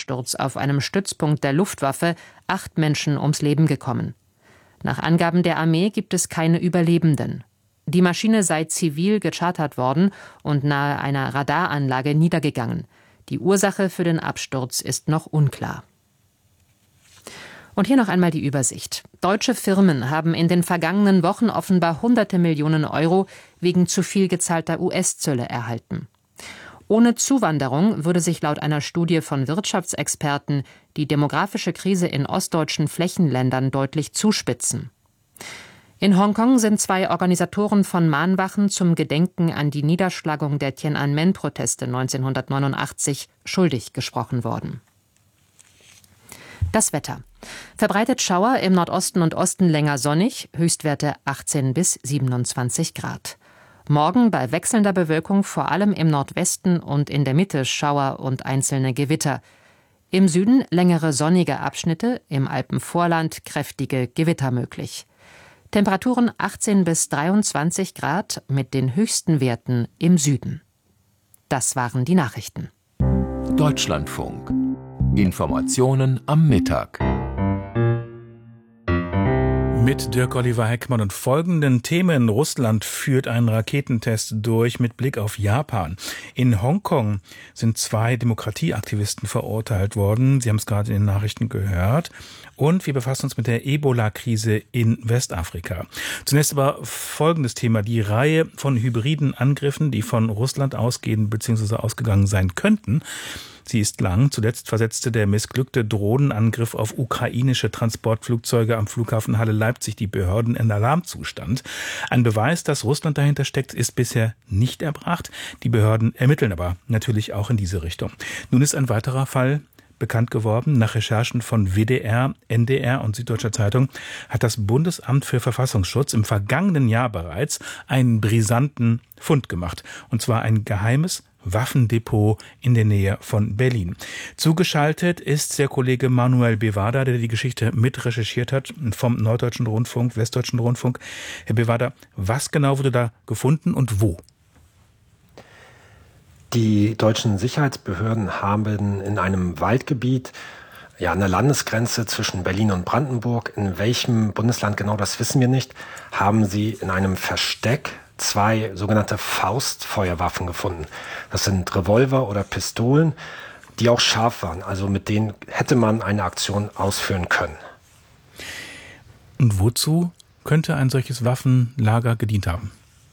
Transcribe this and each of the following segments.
Absturz auf einem Stützpunkt der Luftwaffe 8 Menschen ums Leben gekommen. Nach Angaben der Armee gibt es keine Überlebenden. Die Maschine sei zivil gechartert worden und nahe einer Radaranlage niedergegangen. Die Ursache für den Absturz ist noch unklar. Und hier noch einmal die Übersicht. Deutsche Firmen haben in den vergangenen Wochen offenbar hunderte Millionen Euro wegen zu viel gezahlter US-Zölle erhalten. Ohne Zuwanderung würde sich laut einer Studie von Wirtschaftsexperten die demografische Krise in ostdeutschen Flächenländern deutlich zuspitzen. In Hongkong sind 2 Organisatoren von Mahnwachen zum Gedenken an die Niederschlagung der Tiananmen-Proteste 1989 schuldig gesprochen worden. Das Wetter. Verbreitet Schauer, im Nordosten und Osten länger sonnig, Höchstwerte 18 bis 27 Grad. Morgen bei wechselnder Bewölkung vor allem im Nordwesten und in der Mitte Schauer und einzelne Gewitter. Im Süden längere sonnige Abschnitte, im Alpenvorland kräftige Gewitter möglich. Temperaturen 18 bis 23 Grad mit den höchsten Werten im Süden. Das waren die Nachrichten. Deutschlandfunk. Informationen am Mittag. Mit Dirk-Oliver Heckmann und folgenden Themen. Russland führt einen Raketentest durch mit Blick auf Japan. In Hongkong sind 2 Demokratieaktivisten verurteilt worden. Sie haben es gerade in den Nachrichten gehört. Und wir befassen uns mit der Ebola-Krise in Westafrika. Zunächst aber folgendes Thema. Die Reihe von hybriden Angriffen, die von Russland ausgehen bzw. ausgegangen sein könnten. Sie ist lang. Zuletzt versetzte der missglückte Drohnenangriff auf ukrainische Transportflugzeuge am Flughafen Halle-Leipzig die Behörden in Alarmzustand. Ein Beweis, dass Russland dahinter steckt, ist bisher nicht erbracht. Die Behörden ermitteln aber natürlich auch in diese Richtung. Nun ist ein weiterer Fall bekannt geworden. Nach Recherchen von WDR, NDR und Süddeutscher Zeitung hat das Bundesamt für Verfassungsschutz im vergangenen Jahr bereits einen brisanten Fund gemacht. Und zwar ein geheimes Waffendepot in der Nähe von Berlin. Zugeschaltet ist der Kollege Manuel Bevada, der die Geschichte mit recherchiert hat vom Norddeutschen Rundfunk, Westdeutschen Rundfunk. Herr Bevada, was genau wurde da gefunden und wo? Die deutschen Sicherheitsbehörden haben in einem Waldgebiet, an der Landesgrenze zwischen Berlin und Brandenburg, in welchem Bundesland genau, das wissen wir nicht, haben sie in einem Versteck 2 sogenannte Faustfeuerwaffen gefunden. Das sind Revolver oder Pistolen, die auch scharf waren. Also mit denen hätte man eine Aktion ausführen können. Und wozu könnte ein solches Waffenlager gedient haben?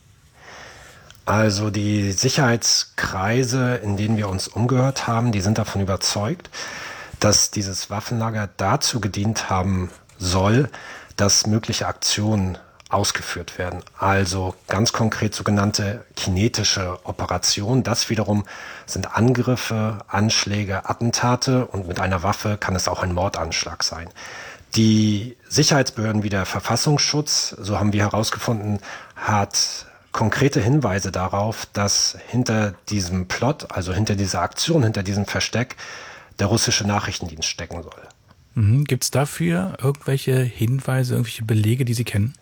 Also die Sicherheitskreise, in denen wir uns umgehört haben, die sind davon überzeugt, dass dieses Waffenlager dazu gedient haben soll, dass mögliche Aktionen ausgeführt werden. Also ganz konkret sogenannte kinetische Operationen. Das wiederum sind Angriffe, Anschläge, Attentate und mit einer Waffe kann es auch ein Mordanschlag sein. Die Sicherheitsbehörden wie der Verfassungsschutz, so haben wir herausgefunden, hat konkrete Hinweise darauf, dass hinter diesem Plot, also hinter dieser Aktion, hinter diesem Versteck, der russische Nachrichtendienst stecken soll. Gibt es dafür irgendwelche Hinweise, irgendwelche Belege, die Sie kennen?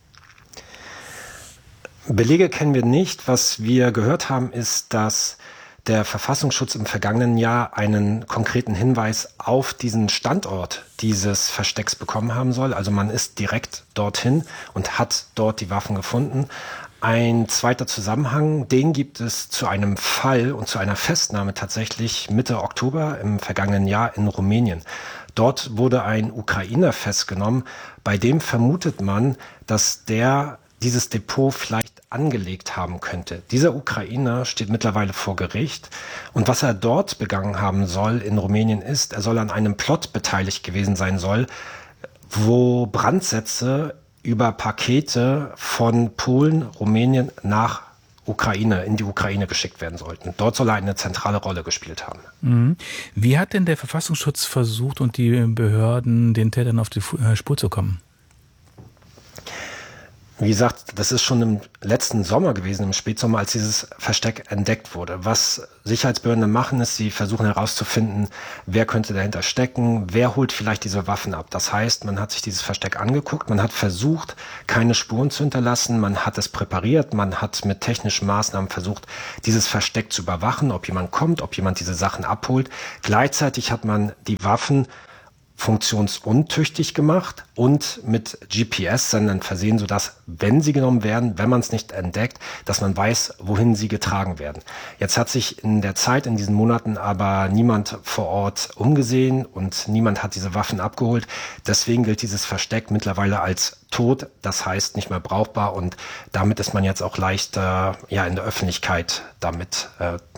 Belege kennen wir nicht. Was wir gehört haben, ist, dass der Verfassungsschutz im vergangenen Jahr einen konkreten Hinweis auf diesen Standort dieses Verstecks bekommen haben soll. Also man ist direkt dorthin und hat dort die Waffen gefunden. Ein zweiter Zusammenhang, den gibt es zu einem Fall und zu einer Festnahme tatsächlich Mitte Oktober im vergangenen Jahr in Rumänien. Dort wurde ein Ukrainer festgenommen, bei dem vermutet man, dass der dieses Depot vielleicht angelegt haben könnte. Dieser Ukrainer steht mittlerweile vor Gericht und was er dort begangen haben soll in Rumänien ist, er soll an einem Plot beteiligt gewesen sein soll, wo Brandsätze über Pakete von Polen, Rumänien nach Ukraine, in die Ukraine geschickt werden sollten. Dort soll er eine zentrale Rolle gespielt haben. Wie hat denn der Verfassungsschutz versucht und die Behörden den Tätern auf die Spur zu kommen? Wie gesagt, das ist schon im letzten Sommer gewesen, im Spätsommer, als dieses Versteck entdeckt wurde. Was Sicherheitsbehörden machen, ist, sie versuchen herauszufinden, wer könnte dahinter stecken, wer holt vielleicht diese Waffen ab. Das heißt, man hat sich dieses Versteck angeguckt, man hat versucht, keine Spuren zu hinterlassen, man hat es präpariert, man hat mit technischen Maßnahmen versucht, dieses Versteck zu überwachen, ob jemand kommt, ob jemand diese Sachen abholt. Gleichzeitig hat man die Waffen funktionsuntüchtig gemacht und mit GPS-Sendern versehen, sodass, wenn sie genommen werden, wenn man es nicht entdeckt, dass man weiß, wohin sie getragen werden. Jetzt hat sich in der Zeit, in diesen Monaten, aber niemand vor Ort umgesehen und niemand hat diese Waffen abgeholt. Deswegen gilt dieses Versteck mittlerweile als tot, das heißt nicht mehr brauchbar, und damit ist man jetzt auch leichter in der Öffentlichkeit damit,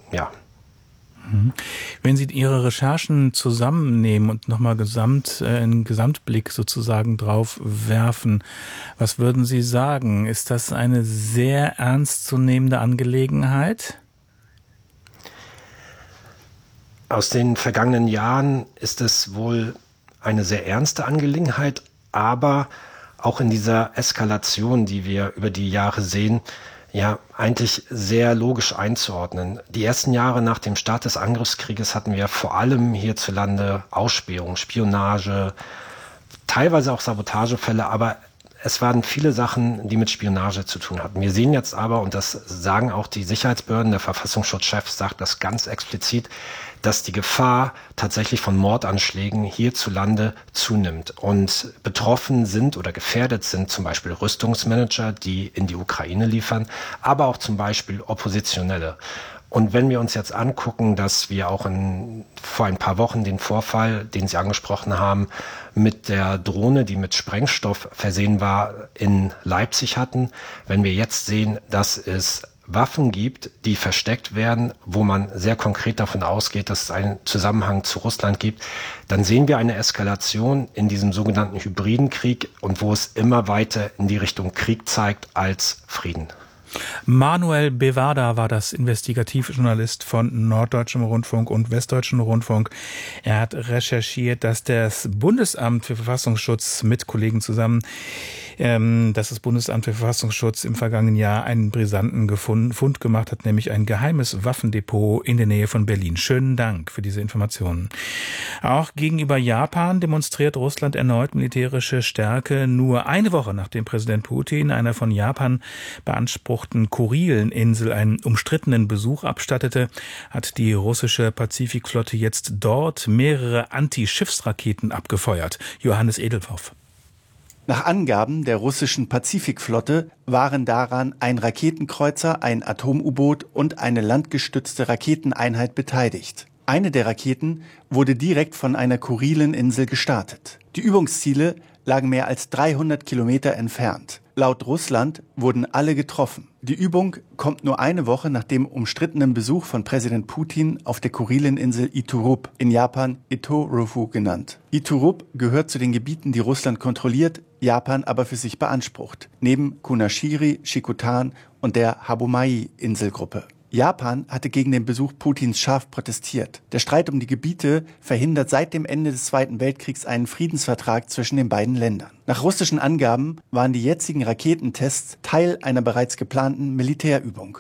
Wenn Sie Ihre Recherchen zusammennehmen und nochmal einen Gesamtblick sozusagen drauf werfen, was würden Sie sagen? Ist das eine sehr ernstzunehmende Angelegenheit? Aus den vergangenen Jahren ist es wohl eine sehr ernste Angelegenheit, aber auch in dieser Eskalation, die wir über die Jahre sehen, eigentlich sehr logisch einzuordnen. Die ersten Jahre nach dem Start des Angriffskrieges hatten wir vor allem hierzulande Ausspähung, Spionage, teilweise auch Sabotagefälle, aber es waren viele Sachen, die mit Spionage zu tun hatten. Wir sehen jetzt aber, und das sagen auch die Sicherheitsbehörden, der Verfassungsschutzchef sagt das ganz explizit, dass die Gefahr tatsächlich von Mordanschlägen hierzulande zunimmt. Und betroffen sind oder gefährdet sind zum Beispiel Rüstungsmanager, die in die Ukraine liefern, aber auch zum Beispiel Oppositionelle. Und wenn wir uns jetzt angucken, dass wir auch vor ein paar Wochen den Vorfall, den Sie angesprochen haben, mit der Drohne, die mit Sprengstoff versehen war, in Leipzig hatten, wenn wir jetzt sehen, dass es Waffen gibt, die versteckt werden, wo man sehr konkret davon ausgeht, dass es einen Zusammenhang zu Russland gibt, dann sehen wir eine Eskalation in diesem sogenannten hybriden Krieg, und wo es immer weiter in die Richtung Krieg zeigt als Frieden. Manuel Bevada war das, Investigativjournalist von Norddeutschem Rundfunk und Westdeutschem Rundfunk. Er hat recherchiert, dass das Bundesamt für Verfassungsschutz mit Kollegen zusammen, dass das Bundesamt für Verfassungsschutz im vergangenen Jahr einen brisanten Fund gemacht hat, nämlich ein geheimes Waffendepot in der Nähe von Berlin. Schönen Dank für diese Informationen. Auch gegenüber Japan demonstriert Russland erneut militärische Stärke. Nur eine Woche nachdem Präsident Putin einer von Japan beanspruchten Kurileninsel einen umstrittenen Besuch abstattete, hat die russische Pazifikflotte jetzt dort mehrere Anti-Schiffsraketen abgefeuert. Johannes Edelhoff. Nach Angaben der russischen Pazifikflotte waren daran ein Raketenkreuzer, ein Atom-U-Boot und eine landgestützte Raketeneinheit beteiligt. Eine der Raketen wurde direkt von einer Kurileninsel gestartet. Die Übungsziele lagen mehr als 300 Kilometer entfernt. Laut Russland wurden alle getroffen. Die Übung kommt nur eine Woche nach dem umstrittenen Besuch von Präsident Putin auf der Kurileninsel Iturup, in Japan Itorufu genannt. Iturup gehört zu den Gebieten, die Russland kontrolliert, Japan aber für sich beansprucht, neben Kunashiri, Shikotan und der Habumai-Inselgruppe. Japan hatte gegen den Besuch Putins scharf protestiert. Der Streit um die Gebiete verhindert seit dem Ende des Zweiten Weltkriegs einen Friedensvertrag zwischen den beiden Ländern. Nach russischen Angaben waren die jetzigen Raketentests Teil einer bereits geplanten Militärübung.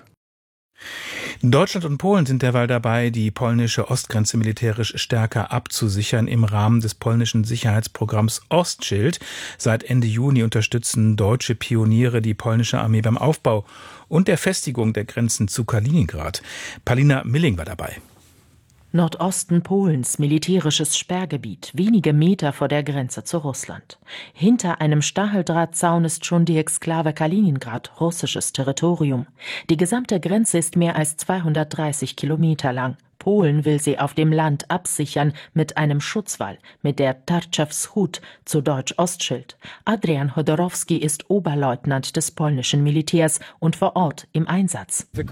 Deutschland und Polen sind derweil dabei, die polnische Ostgrenze militärisch stärker abzusichern im Rahmen des polnischen Sicherheitsprogramms Ostschild. Seit Ende Juni unterstützen deutsche Pioniere die polnische Armee beim Aufbau und der Festigung der Grenzen zu Kaliningrad. Palina Milling war dabei. Nordosten Polens, militärisches Sperrgebiet, wenige Meter vor der Grenze zu Russland. Hinter einem Stacheldrahtzaun ist schon die Exklave Kaliningrad, russisches Territorium. Die gesamte Grenze ist mehr als 230 Kilometer lang. Polen will sie auf dem Land absichern mit einem Schutzwall, mit der Tarcza Wschód, zu Deutsch Ostschild. Adrian Chodorowski ist Oberleutnant des polnischen Militärs und vor Ort im Einsatz. Wir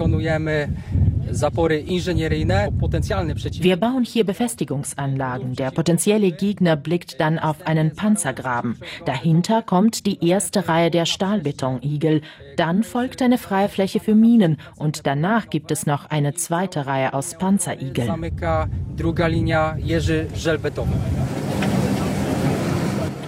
bauen hier Befestigungsanlagen. Der potenzielle Gegner blickt dann auf einen Panzergraben. Dahinter kommt die erste Reihe der Stahlbetonigel. Dann folgt eine freie Fläche für Minen und danach gibt es noch eine zweite Reihe aus Panzerigeln.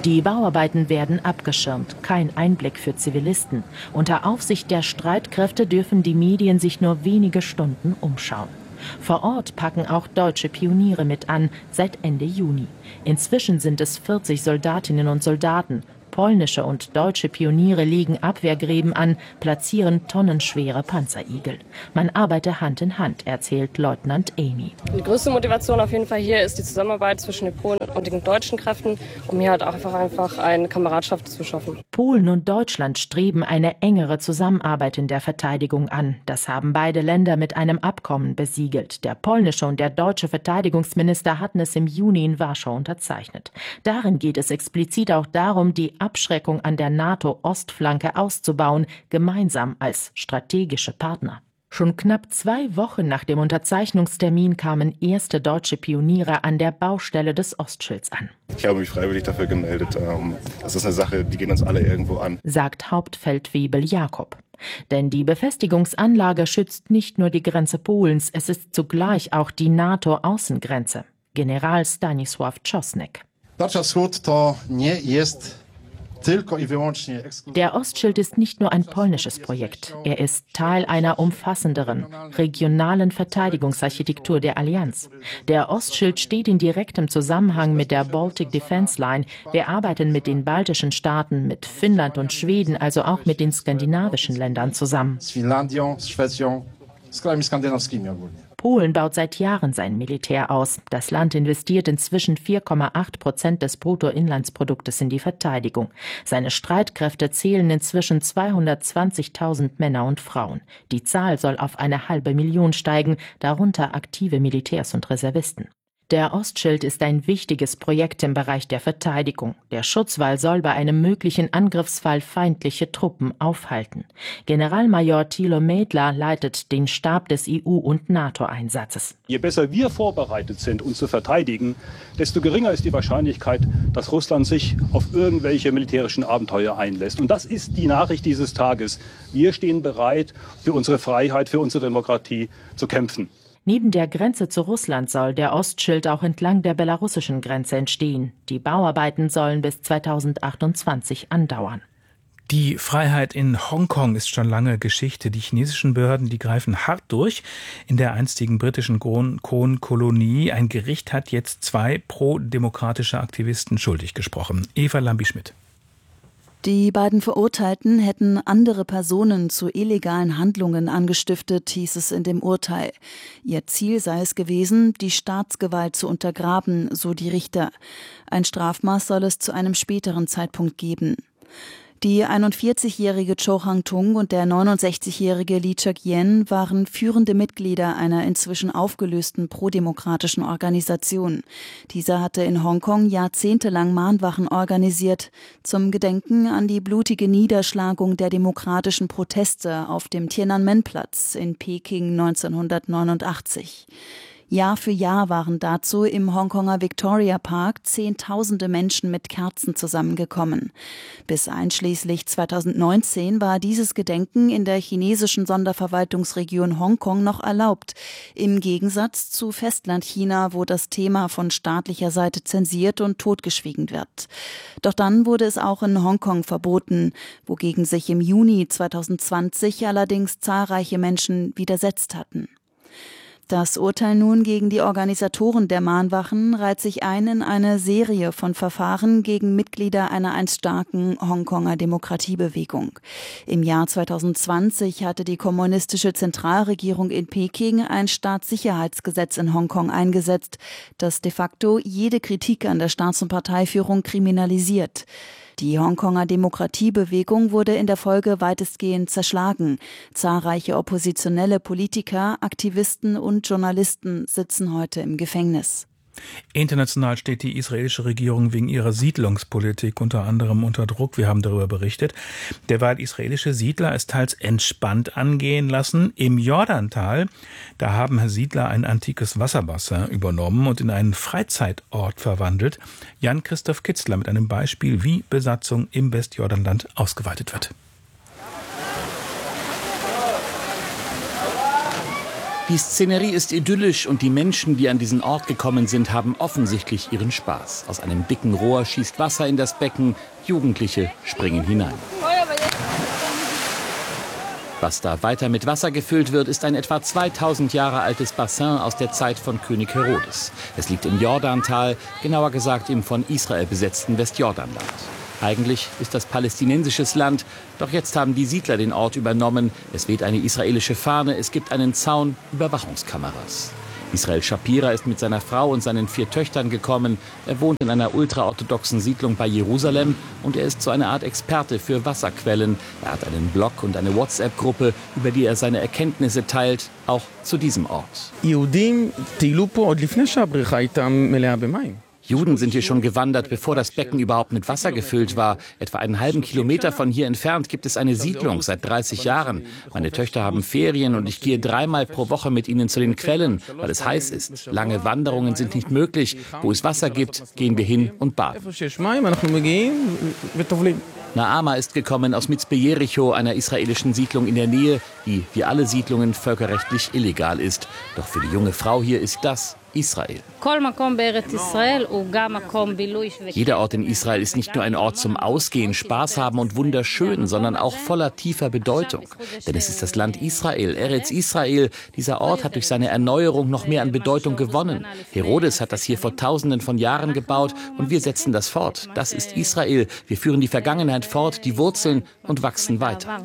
Die Bauarbeiten werden abgeschirmt, kein Einblick für Zivilisten. Unter Aufsicht der Streitkräfte dürfen die Medien sich nur wenige Stunden umschauen. Vor Ort packen auch deutsche Pioniere mit an, seit Ende Juni. Inzwischen sind es 40 Soldatinnen und Soldaten. Polnische und deutsche Pioniere legen Abwehrgräben an, platzieren tonnenschwere Panzerigel. Man arbeite Hand in Hand, erzählt Leutnant Amy. Die größte Motivation auf jeden Fall hier ist die Zusammenarbeit zwischen den Polen und den deutschen Kräften, um hier halt auch einfach eine Kameradschaft zu schaffen. Polen und Deutschland streben eine engere Zusammenarbeit in der Verteidigung an. Das haben beide Länder mit einem Abkommen besiegelt. Der polnische und der deutsche Verteidigungsminister hatten es im Juni in Warschau unterzeichnet. Darin geht es explizit auch darum, die Abschreckung an der NATO-Ostflanke auszubauen, gemeinsam als strategische Partner. Schon knapp 2 Wochen nach dem Unterzeichnungstermin kamen erste deutsche Pioniere an der Baustelle des Ostschilds an. Ich habe mich freiwillig dafür gemeldet. Das ist eine Sache, die geht uns alle irgendwo an, sagt Hauptfeldwebel Jakob. Denn die Befestigungsanlage schützt nicht nur die Grenze Polens, es ist zugleich auch die NATO-Außengrenze. General Stanisław Czosnek. Der Ostschild ist nicht nur ein polnisches Projekt. Er ist Teil einer umfassenderen, regionalen Verteidigungsarchitektur der Allianz. Der Ostschild steht in direktem Zusammenhang mit der Baltic Defense Line. Wir arbeiten mit den baltischen Staaten, mit Finnland und Schweden, also auch mit den skandinavischen Ländern zusammen. Polen baut seit Jahren sein Militär aus. Das Land investiert inzwischen 4,8% des Bruttoinlandsproduktes in die Verteidigung. Seine Streitkräfte zählen inzwischen 220.000 Männer und Frauen. Die Zahl soll auf 500.000 steigen, darunter aktive Militärs und Reservisten. Der Ostschild ist ein wichtiges Projekt im Bereich der Verteidigung. Der Schutzwall soll bei einem möglichen Angriffsfall feindliche Truppen aufhalten. Generalmajor Thilo Mädler leitet den Stab des EU- und NATO-Einsatzes. Je besser wir vorbereitet sind, uns zu verteidigen, desto geringer ist die Wahrscheinlichkeit, dass Russland sich auf irgendwelche militärischen Abenteuer einlässt. Und das ist die Nachricht dieses Tages. Wir stehen bereit, für unsere Freiheit, für unsere Demokratie zu kämpfen. Neben der Grenze zu Russland soll der Ostschild auch entlang der belarussischen Grenze entstehen. Die Bauarbeiten sollen bis 2028 andauern. Die Freiheit in Hongkong ist schon lange Geschichte. Die chinesischen Behörden, die greifen hart durch in der einstigen britischen Kronkolonie. Ein Gericht hat jetzt 2 pro-demokratische Aktivisten schuldig gesprochen. Eva Lambi-Schmidt. Die beiden Verurteilten hätten andere Personen zu illegalen Handlungen angestiftet, hieß es in dem Urteil. Ihr Ziel sei es gewesen, die Staatsgewalt zu untergraben, so die Richter. Ein Strafmaß soll es zu einem späteren Zeitpunkt geben. Die 41-jährige Cho Hang-tung und der 69-jährige Lee Cheuk-yen waren führende Mitglieder einer inzwischen aufgelösten prodemokratischen Organisation. Dieser hatte in Hongkong jahrzehntelang Mahnwachen organisiert, zum Gedenken an die blutige Niederschlagung der demokratischen Proteste auf dem Tiananmen-Platz in Peking 1989. Jahr für Jahr waren dazu im Hongkonger Victoria Park Zehntausende Menschen mit Kerzen zusammengekommen. Bis einschließlich 2019 war dieses Gedenken in der chinesischen Sonderverwaltungsregion Hongkong noch erlaubt, im Gegensatz zu Festlandchina, wo das Thema von staatlicher Seite zensiert und totgeschwiegen wird. Doch dann wurde es auch in Hongkong verboten, wogegen sich im Juni 2020 allerdings zahlreiche Menschen widersetzt hatten. Das Urteil nun gegen die Organisatoren der Mahnwachen reiht sich ein in eine Serie von Verfahren gegen Mitglieder einer einst starken Hongkonger Demokratiebewegung. Im Jahr 2020 hatte die kommunistische Zentralregierung in Peking ein Staatssicherheitsgesetz in Hongkong eingesetzt, das de facto jede Kritik an der Staats- und Parteiführung kriminalisiert. Die Hongkonger Demokratiebewegung wurde in der Folge weitestgehend zerschlagen. Zahlreiche oppositionelle Politiker, Aktivisten und Journalisten sitzen heute im Gefängnis. International steht die israelische Regierung wegen ihrer Siedlungspolitik unter anderem unter Druck. Wir haben darüber berichtet. Derweil israelische Siedler es teils entspannt angehen lassen. Im Jordantal, da haben Siedler ein antikes Wasserbassin übernommen und in einen Freizeitort verwandelt. Jan-Christoph Kitzler mit einem Beispiel, wie Besatzung im Westjordanland ausgeweitet wird. Die Szenerie ist idyllisch und die Menschen, die an diesen Ort gekommen sind, haben offensichtlich ihren Spaß. Aus einem dicken Rohr schießt Wasser in das Becken, Jugendliche springen hinein. Was da weiter mit Wasser gefüllt wird, ist ein etwa 2000 Jahre altes Bassin aus der Zeit von König Herodes. Es liegt im Jordantal, genauer gesagt im von Israel besetzten Westjordanland. Eigentlich ist das palästinensisches Land, doch jetzt haben die Siedler den Ort übernommen. Es weht eine israelische Fahne, es gibt einen Zaun, Überwachungskameras. Israel Shapira ist mit seiner Frau und seinen 4 Töchtern gekommen. Er wohnt in einer ultraorthodoxen Siedlung bei Jerusalem und er ist so eine Art Experte für Wasserquellen. Er hat einen Blog und eine WhatsApp-Gruppe, über die er seine Erkenntnisse teilt, auch zu diesem Ort. Juden sind hier schon gewandert, bevor das Becken überhaupt mit Wasser gefüllt war. Etwa einen halben Kilometer von hier entfernt gibt es eine Siedlung seit 30 Jahren. Meine Töchter haben Ferien und ich gehe 3-mal pro Woche mit ihnen zu den Quellen, weil es heiß ist. Lange Wanderungen sind nicht möglich. Wo es Wasser gibt, gehen wir hin und baden. Naama ist gekommen aus Mitzpe Jericho, einer israelischen Siedlung in der Nähe, die wie alle Siedlungen völkerrechtlich illegal ist. Doch für die junge Frau hier ist das Israel. Jeder Ort in Israel ist nicht nur ein Ort zum Ausgehen, Spaß haben und wunderschön, sondern auch voller tiefer Bedeutung. Denn es ist das Land Israel, Eretz Israel. Dieser Ort hat durch seine Erneuerung noch mehr an Bedeutung gewonnen. Herodes hat das hier vor Tausenden von Jahren gebaut und wir setzen das fort. Das ist Israel. Wir führen die Vergangenheit fort, die Wurzeln und wachsen weiter.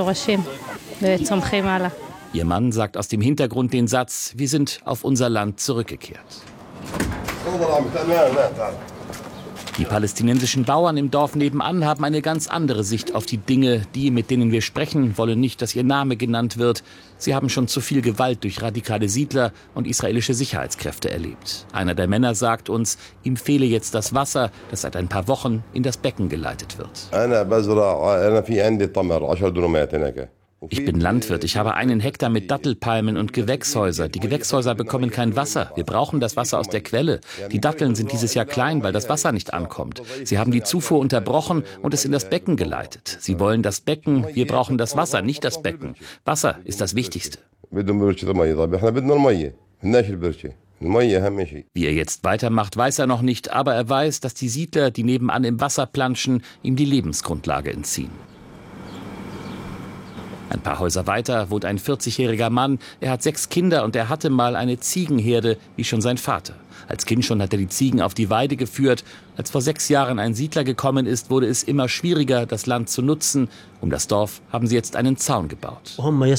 Ihr Mann sagt aus dem Hintergrund den Satz: Wir sind auf unser Land zurückgekehrt. Die palästinensischen Bauern im Dorf nebenan haben eine ganz andere Sicht auf die Dinge. Die, mit denen wir sprechen, wollen nicht, dass ihr Name genannt wird. Sie haben schon zu viel Gewalt durch radikale Siedler und israelische Sicherheitskräfte erlebt. Einer der Männer sagt uns, ihm fehle jetzt das Wasser, das seit ein paar Wochen in das Becken geleitet wird. Ich bin Landwirt. Ich habe 1 Hektar mit Dattelpalmen und Gewächshäuser. Die Gewächshäuser bekommen kein Wasser. Wir brauchen das Wasser aus der Quelle. Die Datteln sind dieses Jahr klein, weil das Wasser nicht ankommt. Sie haben die Zufuhr unterbrochen und es in das Becken geleitet. Sie wollen das Becken, wir brauchen das Wasser, nicht das Becken. Wasser ist das Wichtigste. Wie er jetzt weitermacht, weiß er noch nicht, aber er weiß, dass die Siedler, die nebenan im Wasser planschen, ihm die Lebensgrundlage entziehen. Ein paar Häuser weiter wohnt ein 40-jähriger Mann. Er hat 6 Kinder und er hatte mal eine Ziegenherde, wie schon sein Vater. Als Kind schon hat er die Ziegen auf die Weide geführt. Als vor 6 Jahren ein Siedler gekommen ist, wurde es immer schwieriger, das Land zu nutzen. Um das Dorf haben sie jetzt einen Zaun gebaut.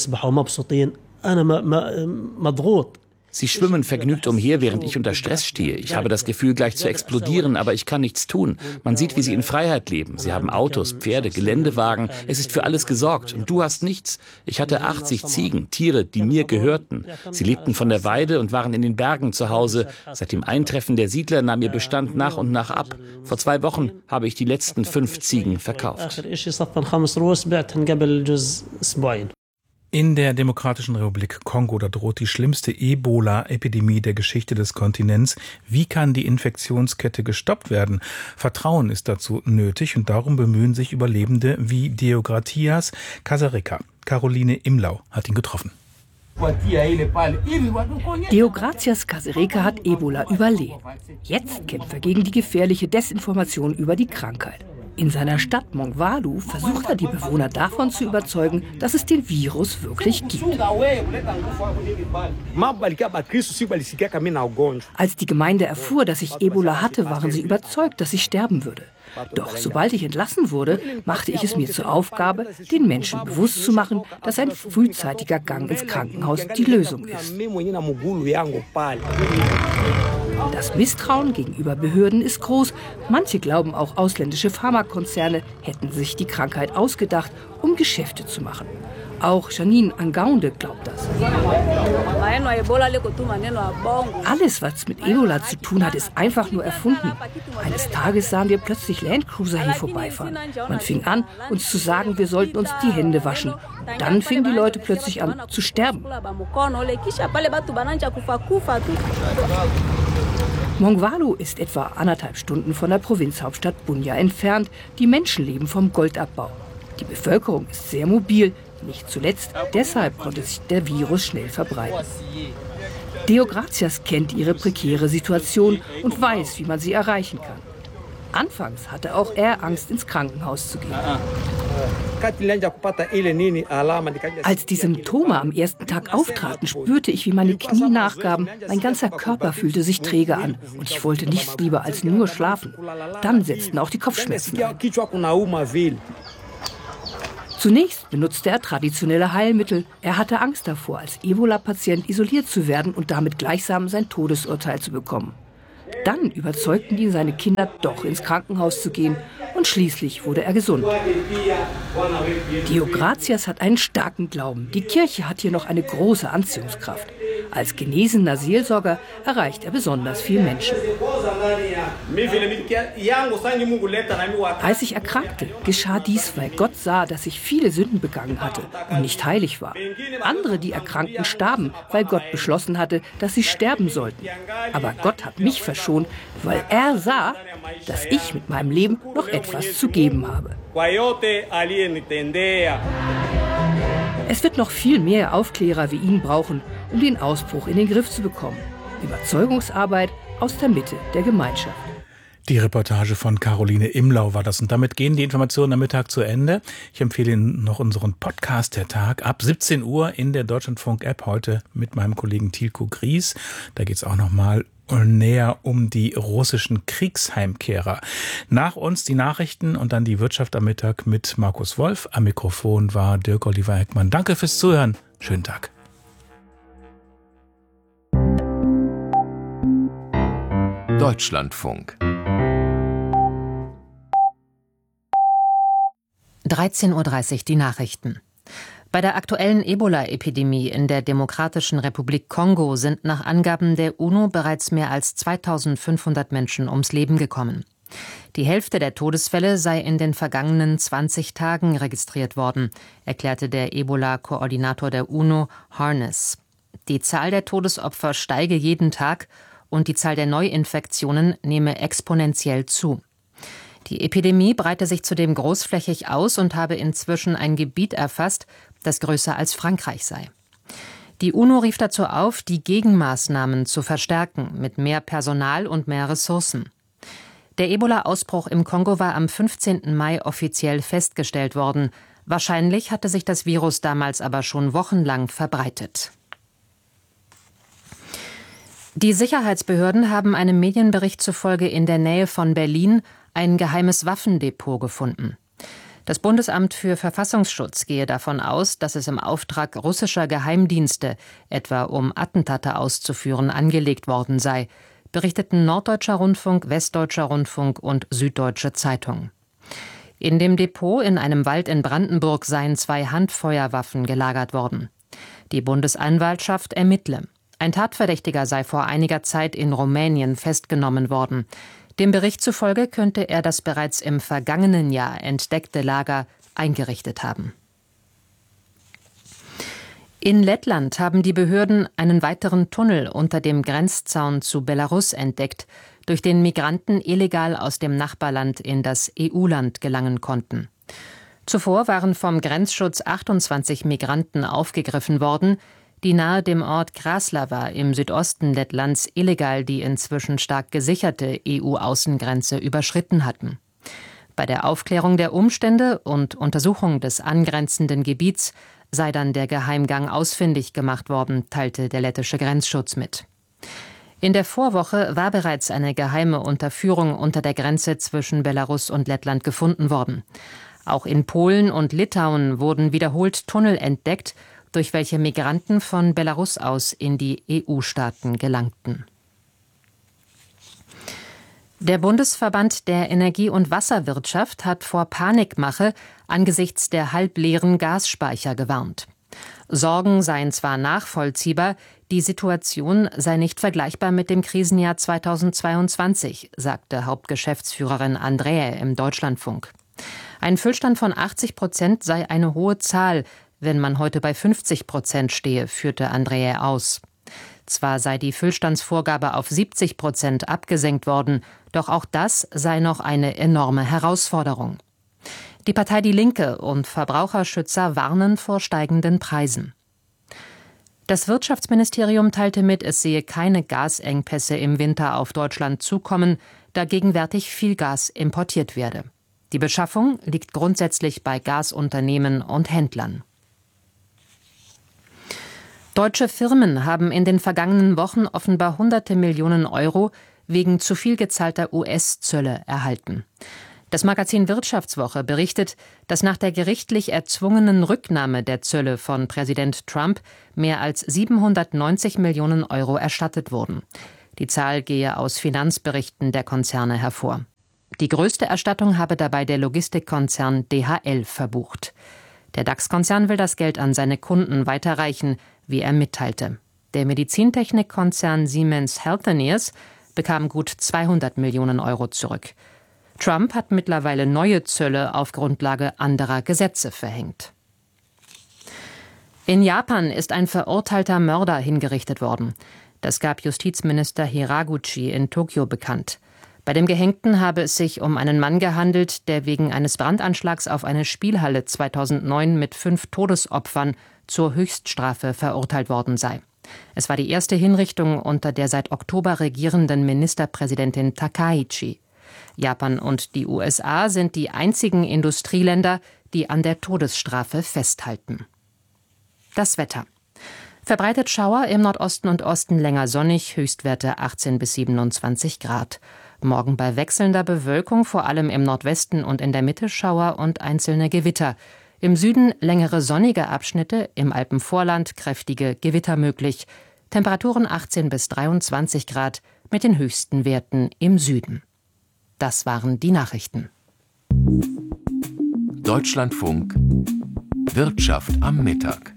Sie schwimmen vergnügt umher, während ich unter Stress stehe. Ich habe das Gefühl, gleich zu explodieren, aber ich kann nichts tun. Man sieht, wie sie in Freiheit leben. Sie haben Autos, Pferde, Geländewagen. Es ist für alles gesorgt. Und du hast nichts. Ich hatte 80 Ziegen, Tiere, die mir gehörten. Sie lebten von der Weide und waren in den Bergen zu Hause. Seit dem Eintreffen der Siedler nahm ihr Bestand nach und nach ab. Vor 2 Wochen habe ich die letzten 5 Ziegen verkauft. In der Demokratischen Republik Kongo, da droht die schlimmste Ebola-Epidemie der Geschichte des Kontinents. Wie kann die Infektionskette gestoppt werden? Vertrauen ist dazu nötig und darum bemühen sich Überlebende wie Deogratias Kasereka. Caroline Imlau hat ihn getroffen. Deogratias Kasereka hat Ebola überlebt. Jetzt kämpft er gegen die gefährliche Desinformation über die Krankheit. In seiner Stadt Mongwalu versucht er, die Bewohner davon zu überzeugen, dass es den Virus wirklich gibt. Als die Gemeinde erfuhr, dass ich Ebola hatte, waren sie überzeugt, dass ich sterben würde. Doch sobald ich entlassen wurde, machte ich es mir zur Aufgabe, den Menschen bewusst zu machen, dass ein frühzeitiger Gang ins Krankenhaus die Lösung ist. Das Misstrauen gegenüber Behörden ist groß. Manche glauben, auch ausländische Pharmakonzerne hätten sich die Krankheit ausgedacht, um Geschäfte zu machen. Auch Janine Angaunde glaubt das. Alles, was mit Ebola zu tun hat, ist einfach nur erfunden. Eines Tages sahen wir plötzlich Landcruiser hier vorbeifahren. Man fing an, uns zu sagen, wir sollten uns die Hände waschen. Dann fingen die Leute plötzlich an zu sterben. Mongwalu ist etwa 1,5 Stunden von der Provinzhauptstadt Bunia entfernt. Die Menschen leben vom Goldabbau. Die Bevölkerung ist sehr mobil. Nicht zuletzt deshalb konnte sich der Virus schnell verbreiten. Deogracias kennt ihre prekäre Situation und weiß, wie man sie erreichen kann. Anfangs hatte auch er Angst, ins Krankenhaus zu gehen. Als die Symptome am ersten Tag auftraten, spürte ich, wie meine Knie nachgaben. Mein ganzer Körper fühlte sich träge an und ich wollte nichts lieber als nur schlafen. Dann setzten auch die Kopfschmerzen ein. Zunächst benutzte er traditionelle Heilmittel. Er hatte Angst davor, als Ebola-Patient isoliert zu werden und damit gleichsam sein Todesurteil zu bekommen. Dann überzeugten ihn seine Kinder, doch ins Krankenhaus zu gehen. Und schließlich wurde er gesund. Deogracias hat einen starken Glauben. Die Kirche hat hier noch eine große Anziehungskraft. Als genesener Seelsorger erreicht er besonders viele Menschen. Als ich erkrankte, geschah dies, weil Gott sah, dass ich viele Sünden begangen hatte und nicht heilig war. Andere, die erkrankten, starben, weil Gott beschlossen hatte, dass sie sterben sollten. Aber Gott hat mich verschont, weil er sah, dass ich mit meinem Leben noch etwas zu geben habe. Es wird noch viel mehr Aufklärer wie ihn brauchen, um den Ausbruch in den Griff zu bekommen. Überzeugungsarbeit aus der Mitte der Gemeinschaft. Die Reportage von Caroline Imlau war das. Und damit gehen die Informationen am Mittag zu Ende. Ich empfehle Ihnen noch unseren Podcast der Tag ab 17 Uhr in der Deutschlandfunk-App heute mit meinem Kollegen Tilko Gries. Da geht es auch noch mal näher um die russischen Kriegsheimkehrer. Nach uns die Nachrichten und dann die Wirtschaft am Mittag mit Markus Wolf. Am Mikrofon war Dirk Oliver Heckmann. Danke fürs Zuhören. Schönen Tag. Deutschlandfunk 13:30 Uhr die Nachrichten. Bei der aktuellen Ebola-Epidemie in der Demokratischen Republik Kongo sind nach Angaben der UNO bereits mehr als 2500 Menschen ums Leben gekommen. Die Hälfte der Todesfälle sei in den vergangenen 20 Tagen registriert worden, erklärte der Ebola-Koordinator der UNO, Harness. Die Zahl der Todesopfer steige jeden Tag und die Zahl der Neuinfektionen nehme exponentiell zu. Die Epidemie breite sich zudem großflächig aus und habe inzwischen ein Gebiet erfasst, das größer als Frankreich sei. Die UNO rief dazu auf, die Gegenmaßnahmen zu verstärken, mit mehr Personal und mehr Ressourcen. Der Ebola-Ausbruch im Kongo war am 15. Mai offiziell festgestellt worden. Wahrscheinlich hatte sich das Virus damals aber schon wochenlang verbreitet. Die Sicherheitsbehörden haben einem Medienbericht zufolge in der Nähe von Berlin ein geheimes Waffendepot gefunden. Das Bundesamt für Verfassungsschutz gehe davon aus, dass es im Auftrag russischer Geheimdienste, etwa um Attentate auszuführen, angelegt worden sei, berichteten Norddeutscher Rundfunk, Westdeutscher Rundfunk und Süddeutsche Zeitung. In dem Depot in einem Wald in Brandenburg seien 2 Handfeuerwaffen gelagert worden. Die Bundesanwaltschaft ermittle. Ein Tatverdächtiger sei vor einiger Zeit in Rumänien festgenommen worden. Dem Bericht zufolge könnte er das bereits im vergangenen Jahr entdeckte Lager eingerichtet haben. In Lettland haben die Behörden einen weiteren Tunnel unter dem Grenzzaun zu Belarus entdeckt, durch den Migranten illegal aus dem Nachbarland in das EU-Land gelangen konnten. Zuvor waren vom Grenzschutz 28 Migranten aufgegriffen worden, die nahe dem Ort Kraslava im Südosten Lettlands illegal die inzwischen stark gesicherte EU-Außengrenze überschritten hatten. Bei der Aufklärung der Umstände und Untersuchung des angrenzenden Gebiets sei dann der Geheimgang ausfindig gemacht worden, teilte der lettische Grenzschutz mit. In der Vorwoche war bereits eine geheime Unterführung unter der Grenze zwischen Belarus und Lettland gefunden worden. Auch in Polen und Litauen wurden wiederholt Tunnel entdeckt, durch welche Migranten von Belarus aus in die EU-Staaten gelangten. Der Bundesverband der Energie- und Wasserwirtschaft hat vor Panikmache angesichts der halbleeren Gasspeicher gewarnt. Sorgen seien zwar nachvollziehbar, die Situation sei nicht vergleichbar mit dem Krisenjahr 2022, sagte Hauptgeschäftsführerin Andräe im Deutschlandfunk. Ein Füllstand von 80% sei eine hohe Zahl, wenn man heute bei 50% stehe, führte Andräe aus. Zwar sei die Füllstandsvorgabe auf 70% abgesenkt worden, doch auch das sei noch eine enorme Herausforderung. Die Partei Die Linke und Verbraucherschützer warnen vor steigenden Preisen. Das Wirtschaftsministerium teilte mit, es sehe keine Gasengpässe im Winter auf Deutschland zukommen, da gegenwärtig viel Gas importiert werde. Die Beschaffung liegt grundsätzlich bei Gasunternehmen und Händlern. Deutsche Firmen haben in den vergangenen Wochen offenbar hunderte Millionen Euro wegen zu viel gezahlter US-Zölle erhalten. Das Magazin Wirtschaftswoche berichtet, dass nach der gerichtlich erzwungenen Rücknahme der Zölle von Präsident Trump mehr als 790 Millionen Euro erstattet wurden. Die Zahl gehe aus Finanzberichten der Konzerne hervor. Die größte Erstattung habe dabei der Logistikkonzern DHL verbucht. Der DAX-Konzern will das Geld an seine Kunden weiterreichen, wie er mitteilte. Der Medizintechnikkonzern Siemens Healthineers bekam gut 200 Millionen Euro zurück. Trump hat mittlerweile neue Zölle auf Grundlage anderer Gesetze verhängt. In Japan ist ein verurteilter Mörder hingerichtet worden. Das gab Justizminister Hiraguchi in Tokio bekannt. Bei dem Gehängten habe es sich um einen Mann gehandelt, der wegen eines Brandanschlags auf eine Spielhalle 2009 mit 5 Todesopfern zur Höchststrafe verurteilt worden sei. Es war die erste Hinrichtung unter der seit Oktober regierenden Ministerpräsidentin Takaichi. Japan und die USA sind die einzigen Industrieländer, die an der Todesstrafe festhalten. Das Wetter. Verbreitet Schauer, im Nordosten und Osten länger sonnig, Höchstwerte 18 bis 27 Grad. Morgen bei wechselnder Bewölkung, vor allem im Nordwesten und in der Mitte Schauer und einzelne Gewitter. Im Süden längere sonnige Abschnitte, im Alpenvorland kräftige Gewitter möglich. Temperaturen 18 bis 23 Grad mit den höchsten Werten im Süden. Das waren die Nachrichten. Deutschlandfunk Wirtschaft am Mittag.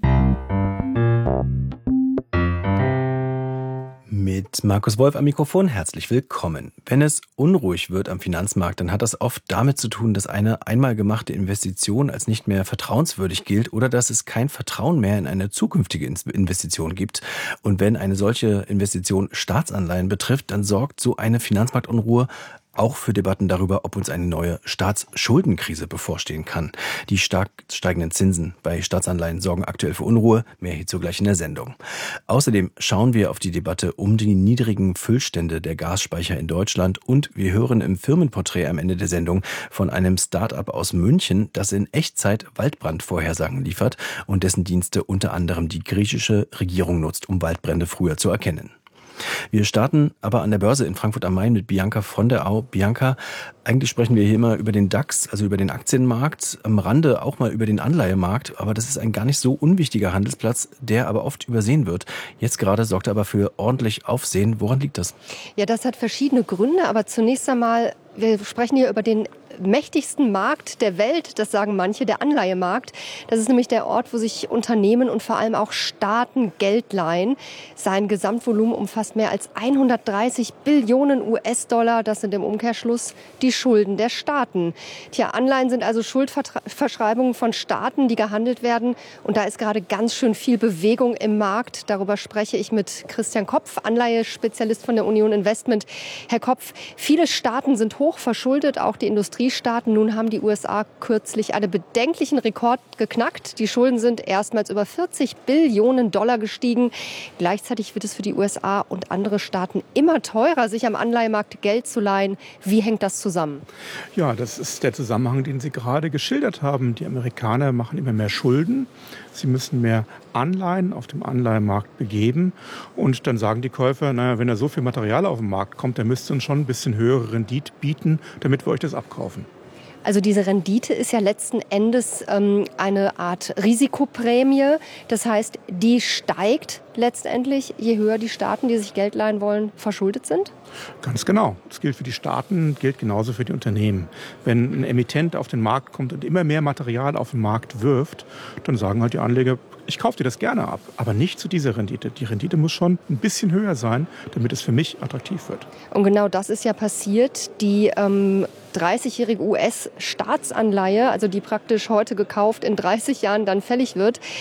Mit Markus Wolf am Mikrofon, herzlich willkommen. Wenn es unruhig wird am Finanzmarkt, dann hat das oft damit zu tun, dass eine einmal gemachte Investition als nicht mehr vertrauenswürdig gilt oder dass es kein Vertrauen mehr in eine zukünftige Investition gibt. Und wenn eine solche Investition Staatsanleihen betrifft, dann sorgt so eine Finanzmarktunruhe auch für Debatten darüber, ob uns eine neue Staatsschuldenkrise bevorstehen kann. Die stark steigenden Zinsen bei Staatsanleihen sorgen aktuell für Unruhe. Mehr hierzu gleich in der Sendung. Außerdem schauen wir auf die Debatte um die niedrigen Füllstände der Gasspeicher in Deutschland und wir hören im Firmenporträt am Ende der Sendung von einem Start-up aus München, das in Echtzeit Waldbrandvorhersagen liefert und dessen Dienste unter anderem die griechische Regierung nutzt, um Waldbrände früher zu erkennen. Wir starten aber an der Börse in Frankfurt am Main mit Bianca von der Au. Bianca, eigentlich sprechen wir hier immer über den DAX, also über den Aktienmarkt, am Rande auch mal über den Anleihemarkt, aber das ist ein gar nicht so unwichtiger Handelsplatz, der aber oft übersehen wird. Jetzt gerade sorgt er aber für ordentlich Aufsehen. Woran liegt das? Ja, das hat verschiedene Gründe, aber zunächst einmal, wir sprechen hier über den mächtigsten Markt der Welt, das sagen manche, der Anleihemarkt. Das ist nämlich der Ort, wo sich Unternehmen und vor allem auch Staaten Geld leihen. Sein Gesamtvolumen umfasst mehr als 130 Billionen US-Dollar. Das sind im Umkehrschluss die Schulden der Staaten. Tja, Anleihen sind also Schuldverschreibungen von Staaten, die gehandelt werden. Und da ist gerade ganz schön viel Bewegung im Markt. Darüber spreche ich mit Christian Kopf, Anleihespezialist von der Union Investment. Herr Kopf, viele Staaten sind hoch verschuldet, auch die Industriestaaten. Nun haben die USA kürzlich einen bedenklichen Rekord geknackt. Die Schulden sind erstmals über 40 Billionen Dollar gestiegen. Gleichzeitig wird es für die USA und andere Staaten immer teurer, sich am Anleihemarkt Geld zu leihen. Wie hängt das zusammen? Ja, das ist der Zusammenhang, den Sie gerade geschildert haben. Die Amerikaner machen immer mehr Schulden. Sie müssen mehr Anleihen auf dem Anleihemarkt begeben. Und dann sagen die Käufer, naja, wenn da so viel Material auf den Markt kommt, dann müsst ihr uns schon ein bisschen höhere Rendite bieten, damit wir euch das abkaufen. Also diese Rendite ist ja letzten Endes eine Art Risikoprämie. Das heißt, die steigt letztendlich, je höher die Staaten, die sich Geld leihen wollen, verschuldet sind? Ganz genau. Das gilt für die Staaten, gilt genauso für die Unternehmen. Wenn ein Emittent auf den Markt kommt und immer mehr Material auf den Markt wirft, dann sagen halt die Anleger, ich kaufe dir das gerne ab, aber nicht zu dieser Rendite. Die Rendite muss schon ein bisschen höher sein, damit es für mich attraktiv wird. Und genau das ist ja passiert. Die 30-jährige US-Staatsanleihe, also die praktisch heute gekauft in 30 Jahren dann fällig wird,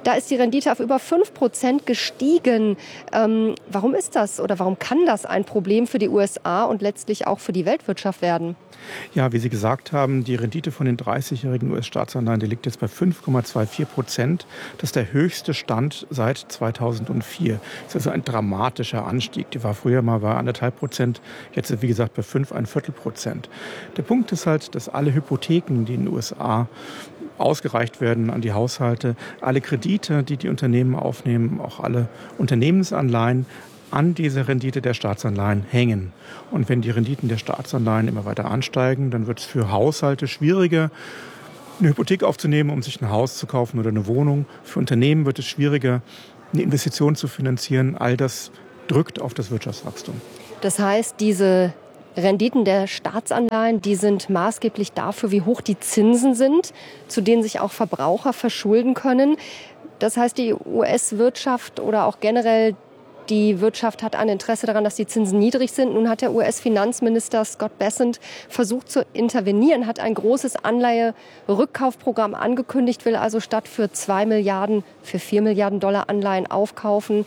Da ist die Rendite auf über 5% gestiegen. Warum ist das oder warum kann das ein Problem für die USA und letztlich auch für die Weltwirtschaft werden? Ja, wie Sie gesagt haben, die Rendite von den 30-jährigen US-Staatsanleihen, die liegt jetzt bei 5,24%. Das ist der höchste Stand seit 2004. Das ist also ein dramatischer Anstieg. Die war früher mal bei 1,5%, jetzt wie gesagt bei 5,25%. Der Punkt ist halt, dass alle Hypotheken, die in den USA ausgereicht werden an die Haushalte, alle Kredite, die die Unternehmen aufnehmen, auch alle Unternehmensanleihen, an diese Rendite der Staatsanleihen hängen. Und wenn die Renditen der Staatsanleihen immer weiter ansteigen, dann wird es für Haushalte schwieriger, eine Hypothek aufzunehmen, um sich ein Haus zu kaufen oder eine Wohnung. Für Unternehmen wird es schwieriger, eine Investition zu finanzieren. All das drückt auf das Wirtschaftswachstum. Das heißt, diese Renditen der Staatsanleihen, die sind maßgeblich dafür, wie hoch die Zinsen sind, zu denen sich auch Verbraucher verschulden können. Das heißt, die US-Wirtschaft oder auch generell die Wirtschaft hat ein Interesse daran, dass die Zinsen niedrig sind. Nun hat der US-Finanzminister Scott Bessent versucht zu intervenieren, hat ein großes Anleihe-Rückkaufprogramm angekündigt, will also statt für 2 Milliarden für 4 Milliarden Dollar Anleihen aufkaufen.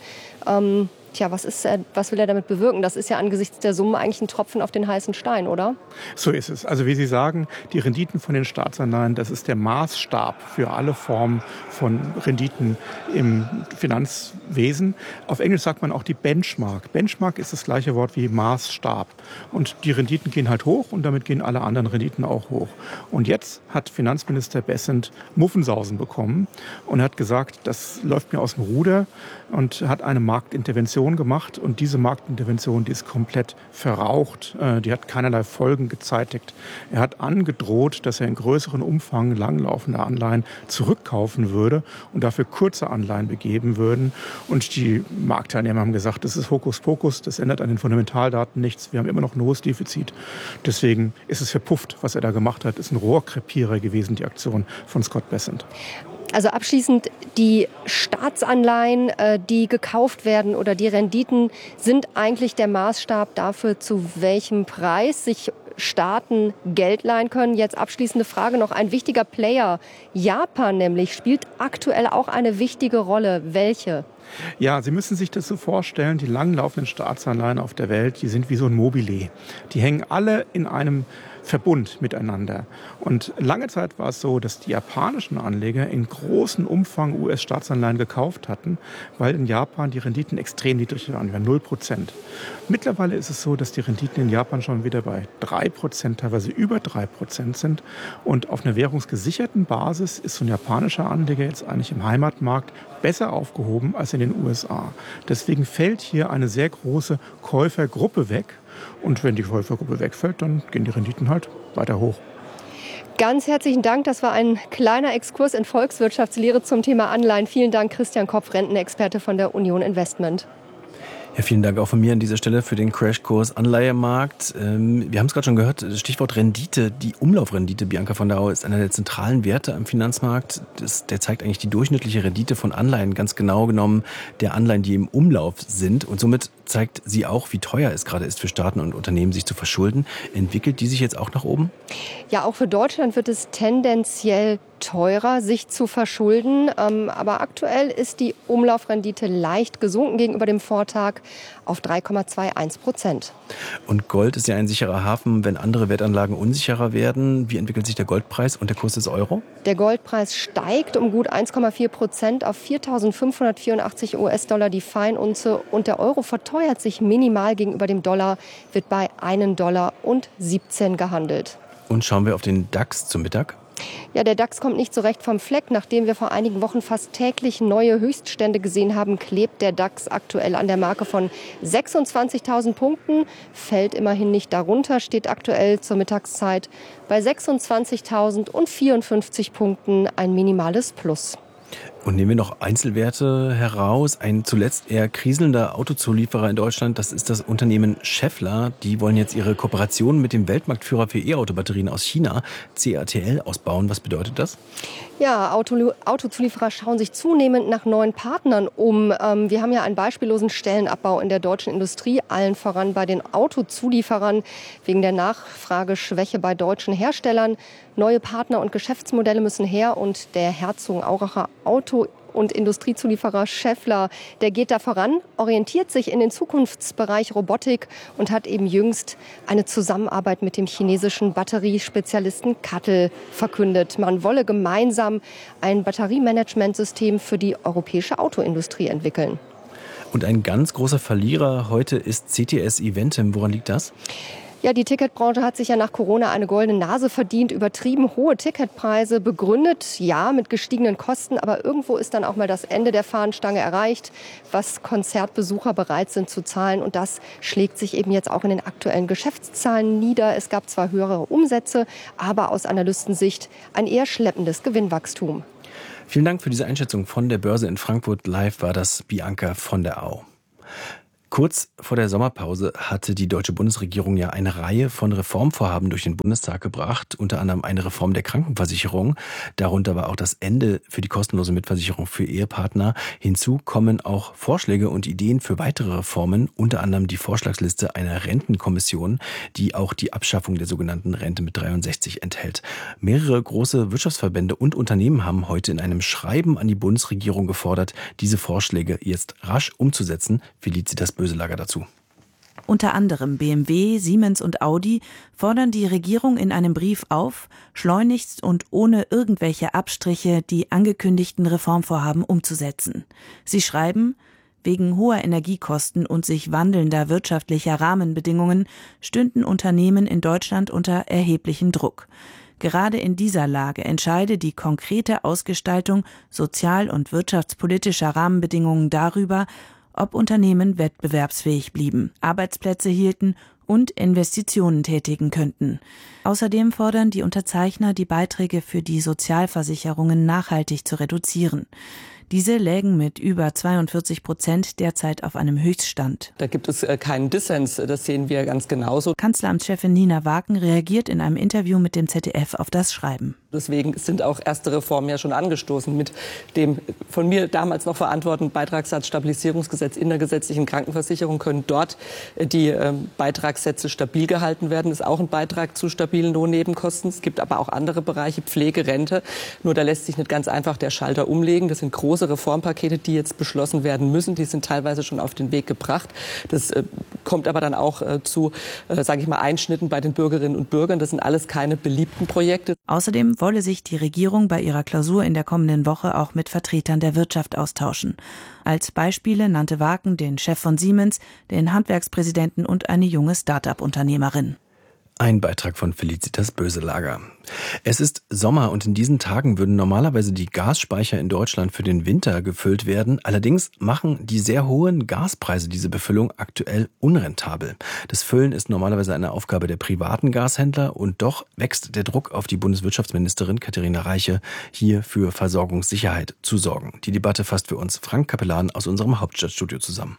Was will er damit bewirken? Das ist ja angesichts der Summe eigentlich ein Tropfen auf den heißen Stein, oder? So ist es. Also wie Sie sagen, die Renditen von den Staatsanleihen, das ist der Maßstab für alle Formen von Renditen im Finanzwesen. Auf Englisch sagt man auch die Benchmark. Benchmark ist das gleiche Wort wie Maßstab. Und die Renditen gehen halt hoch und damit gehen alle anderen Renditen auch hoch. Und jetzt hat Finanzminister Bessent Muffensausen bekommen und hat gesagt, das läuft mir aus dem Ruder, und hat eine Marktintervention gemacht. Und diese Marktintervention, die ist komplett verraucht. Die hat keinerlei Folgen gezeitigt. Er hat angedroht, dass er in größeren Umfang langlaufende Anleihen zurückkaufen würde und dafür kurze Anleihen begeben würden. Und die Marktteilnehmer haben gesagt, das ist Hokuspokus, das ändert an den Fundamentaldaten nichts. Wir haben immer noch ein hohes Defizit. Deswegen ist es verpufft, was er da gemacht hat. Ist ein Rohrkrepierer gewesen, die Aktion von Scott Bessent. Also abschließend, die Staatsanleihen, die gekauft werden oder die Renditen sind eigentlich der Maßstab dafür, zu welchem Preis sich Staaten Geld leihen können. Jetzt abschließende Frage noch. Ein wichtiger Player, Japan nämlich, spielt aktuell auch eine wichtige Rolle. Welche? Ja, Sie müssen sich das so vorstellen, die langlaufenden Staatsanleihen auf der Welt, die sind wie so ein Mobile. Die hängen alle in einem Verbund miteinander. Und lange Zeit war es so, dass die japanischen Anleger in großem Umfang US-Staatsanleihen gekauft hatten, weil in Japan die Renditen extrem niedrig waren, 0%. Mittlerweile ist es so, dass die Renditen in Japan schon wieder bei 3%, teilweise über 3% sind. Und auf einer währungsgesicherten Basis ist so ein japanischer Anleger jetzt eigentlich im Heimatmarkt besser aufgehoben als in den USA. Deswegen fällt hier eine sehr große Käufergruppe weg. Und wenn die Käufergruppe wegfällt, dann gehen die Renditen halt weiter hoch. Ganz herzlichen Dank. Das war ein kleiner Exkurs in Volkswirtschaftslehre zum Thema Anleihen. Vielen Dank, Christian Kopf, Rentenexperte von der Union Investment. Ja, vielen Dank auch von mir an dieser Stelle für den Crashkurs Anleihemarkt. Wir haben es gerade schon gehört, das Stichwort Rendite, die Umlaufrendite, Bianca von der Au, ist einer der zentralen Werte am Finanzmarkt. Der zeigt eigentlich die durchschnittliche Rendite von Anleihen, ganz genau genommen der Anleihen, die im Umlauf sind. Und somit zeigt sie auch, wie teuer es gerade ist für Staaten und Unternehmen, sich zu verschulden. Entwickelt die sich jetzt auch nach oben? Ja, auch für Deutschland wird es tendenziell teurer, sich zu verschulden. Aber aktuell ist die Umlaufrendite leicht gesunken gegenüber dem Vortag auf 3,21%. Und Gold ist ja ein sicherer Hafen, wenn andere Wertanlagen unsicherer werden. Wie entwickelt sich der Goldpreis und der Kurs des Euro? Der Goldpreis steigt um gut 1,4% auf 4.584 US-Dollar die Feinunze. Und der Euro verteuert sich minimal gegenüber dem Dollar, wird bei $1,17 gehandelt. Und schauen wir auf den DAX zum Mittag? Ja, der DAX kommt nicht so recht vom Fleck. Nachdem wir vor einigen Wochen fast täglich neue Höchststände gesehen haben, klebt der DAX aktuell an der Marke von 26.000 Punkten. Fällt immerhin nicht darunter, steht aktuell zur Mittagszeit bei 26.054 Punkten, ein minimales Plus. Und nehmen wir noch Einzelwerte heraus. Ein zuletzt eher kriselnder Autozulieferer in Deutschland, das ist das Unternehmen Schaeffler. Die wollen jetzt ihre Kooperation mit dem Weltmarktführer für E-Auto-Batterien aus China, CATL, ausbauen. Was bedeutet das? Ja, Autozulieferer schauen sich zunehmend nach neuen Partnern um. Wir haben ja einen beispiellosen Stellenabbau in der deutschen Industrie, allen voran bei den Autozulieferern wegen der Nachfrageschwäche bei deutschen Herstellern. Neue Partner und Geschäftsmodelle müssen her und der Herzogenauracher und Industriezulieferer Schaeffler, der geht da voran, orientiert sich in den Zukunftsbereich Robotik und hat eben jüngst eine Zusammenarbeit mit dem chinesischen Batteriespezialisten CATL verkündet. Man wolle gemeinsam ein Batteriemanagementsystem für die europäische Autoindustrie entwickeln. Und ein ganz großer Verlierer heute ist CTS Eventim. Woran liegt das? Ja, die Ticketbranche hat sich ja nach Corona eine goldene Nase verdient. Übertrieben hohe Ticketpreise begründet, ja, mit gestiegenen Kosten. Aber irgendwo ist dann auch mal das Ende der Fahnenstange erreicht, was Konzertbesucher bereit sind zu zahlen. Und das schlägt sich eben jetzt auch in den aktuellen Geschäftszahlen nieder. Es gab zwar höhere Umsätze, aber aus Analystensicht ein eher schleppendes Gewinnwachstum. Vielen Dank für diese Einschätzung von der Börse in Frankfurt. Live war das Bianca von der Au. Kurz vor der Sommerpause hatte die deutsche Bundesregierung ja eine Reihe von Reformvorhaben durch den Bundestag gebracht, unter anderem eine Reform der Krankenversicherung. Darunter war auch das Ende für die kostenlose Mitversicherung für Ehepartner. Hinzu kommen auch Vorschläge und Ideen für weitere Reformen, unter anderem die Vorschlagsliste einer Rentenkommission, die auch die Abschaffung der sogenannten Rente mit 63 enthält. Mehrere große Wirtschaftsverbände und Unternehmen haben heute in einem Schreiben an die Bundesregierung gefordert, diese Vorschläge jetzt rasch umzusetzen. Felicitas Böselager dazu. Unter anderem BMW, Siemens und Audi fordern die Regierung in einem Brief auf, schleunigst und ohne irgendwelche Abstriche die angekündigten Reformvorhaben umzusetzen. Sie schreiben: Wegen hoher Energiekosten und sich wandelnder wirtschaftlicher Rahmenbedingungen stünden Unternehmen in Deutschland unter erheblichem Druck. Gerade in dieser Lage entscheide die konkrete Ausgestaltung sozial- und wirtschaftspolitischer Rahmenbedingungen darüber, ob Unternehmen wettbewerbsfähig blieben, Arbeitsplätze hielten und Investitionen tätigen könnten. Außerdem fordern die Unterzeichner, die Beiträge für die Sozialversicherungen nachhaltig zu reduzieren. Diese lägen mit über 42% derzeit auf einem Höchststand. Da gibt es keinen Dissens, das sehen wir ganz genauso. Kanzleramtschefin Nina Waken reagiert in einem Interview mit dem ZDF auf das Schreiben. Deswegen sind auch erste Reformen ja schon angestoßen mit dem von mir damals noch verantworteten Beitragssatzstabilisierungsgesetz in der gesetzlichen Krankenversicherung. Können dort die Beitragssätze stabil gehalten werden. Das ist auch ein Beitrag zu stabilen Lohnnebenkosten. Es gibt aber auch andere Bereiche, Pflege, Rente. Nur da lässt sich nicht ganz einfach der Schalter umlegen. Das sind große Reformpakete, die jetzt beschlossen werden müssen. Die sind teilweise schon auf den Weg gebracht. Das kommt aber dann auch zu, sage ich mal, Einschnitten bei den Bürgerinnen und Bürgern. Das sind alles keine beliebten Projekte. Außerdem wolle sich die Regierung bei ihrer Klausur in der kommenden Woche auch mit Vertretern der Wirtschaft austauschen. Als Beispiele nannte Waken den Chef von Siemens, den Handwerkspräsidenten und eine junge Start-up-Unternehmerin. Ein Beitrag von Felicitas Böselager. Es ist Sommer und in diesen Tagen würden normalerweise die Gasspeicher in Deutschland für den Winter gefüllt werden. Allerdings machen die sehr hohen Gaspreise diese Befüllung aktuell unrentabel. Das Füllen ist normalerweise eine Aufgabe der privaten Gashändler und doch wächst der Druck auf die Bundeswirtschaftsministerin Katharina Reiche, hier für Versorgungssicherheit zu sorgen. Die Debatte fasst für uns Frank Capellan aus unserem Hauptstadtstudio zusammen.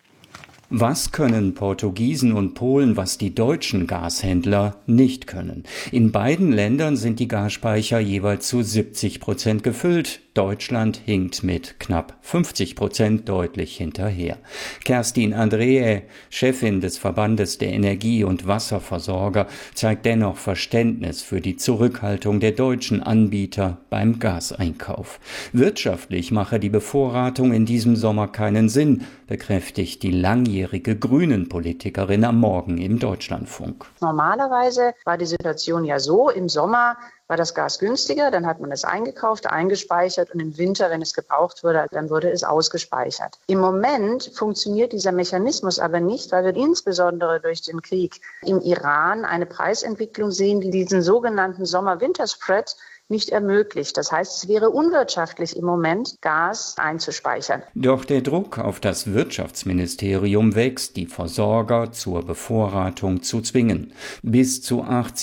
Was können Portugiesen und Polen, was die deutschen Gashändler nicht können? In beiden Ländern sind die Gasspeicher jeweils zu 70% gefüllt. Deutschland hinkt mit knapp 50% deutlich hinterher. Kerstin Andreae, Chefin des Verbandes der Energie- und Wasserversorger, zeigt dennoch Verständnis für die Zurückhaltung der deutschen Anbieter beim Gaseinkauf. Wirtschaftlich mache die Bevorratung in diesem Sommer keinen Sinn, bekräftigt die langjährige Grünen-Politikerin am Morgen im Deutschlandfunk. Normalerweise war die Situation ja so, im Sommer war das Gas günstiger, dann hat man es eingekauft, eingespeichert und im Winter, wenn es gebraucht wurde, dann wurde es ausgespeichert. Im Moment funktioniert dieser Mechanismus aber nicht, weil wir insbesondere durch den Krieg im Iran eine Preisentwicklung sehen, die diesen sogenannten Sommer-Winter-Spread nicht ermöglicht. Das heißt, es wäre unwirtschaftlich im Moment, Gas einzuspeichern. Doch der Druck auf das Wirtschaftsministerium wächst, die Versorger zur Bevorratung zu zwingen. Bis zu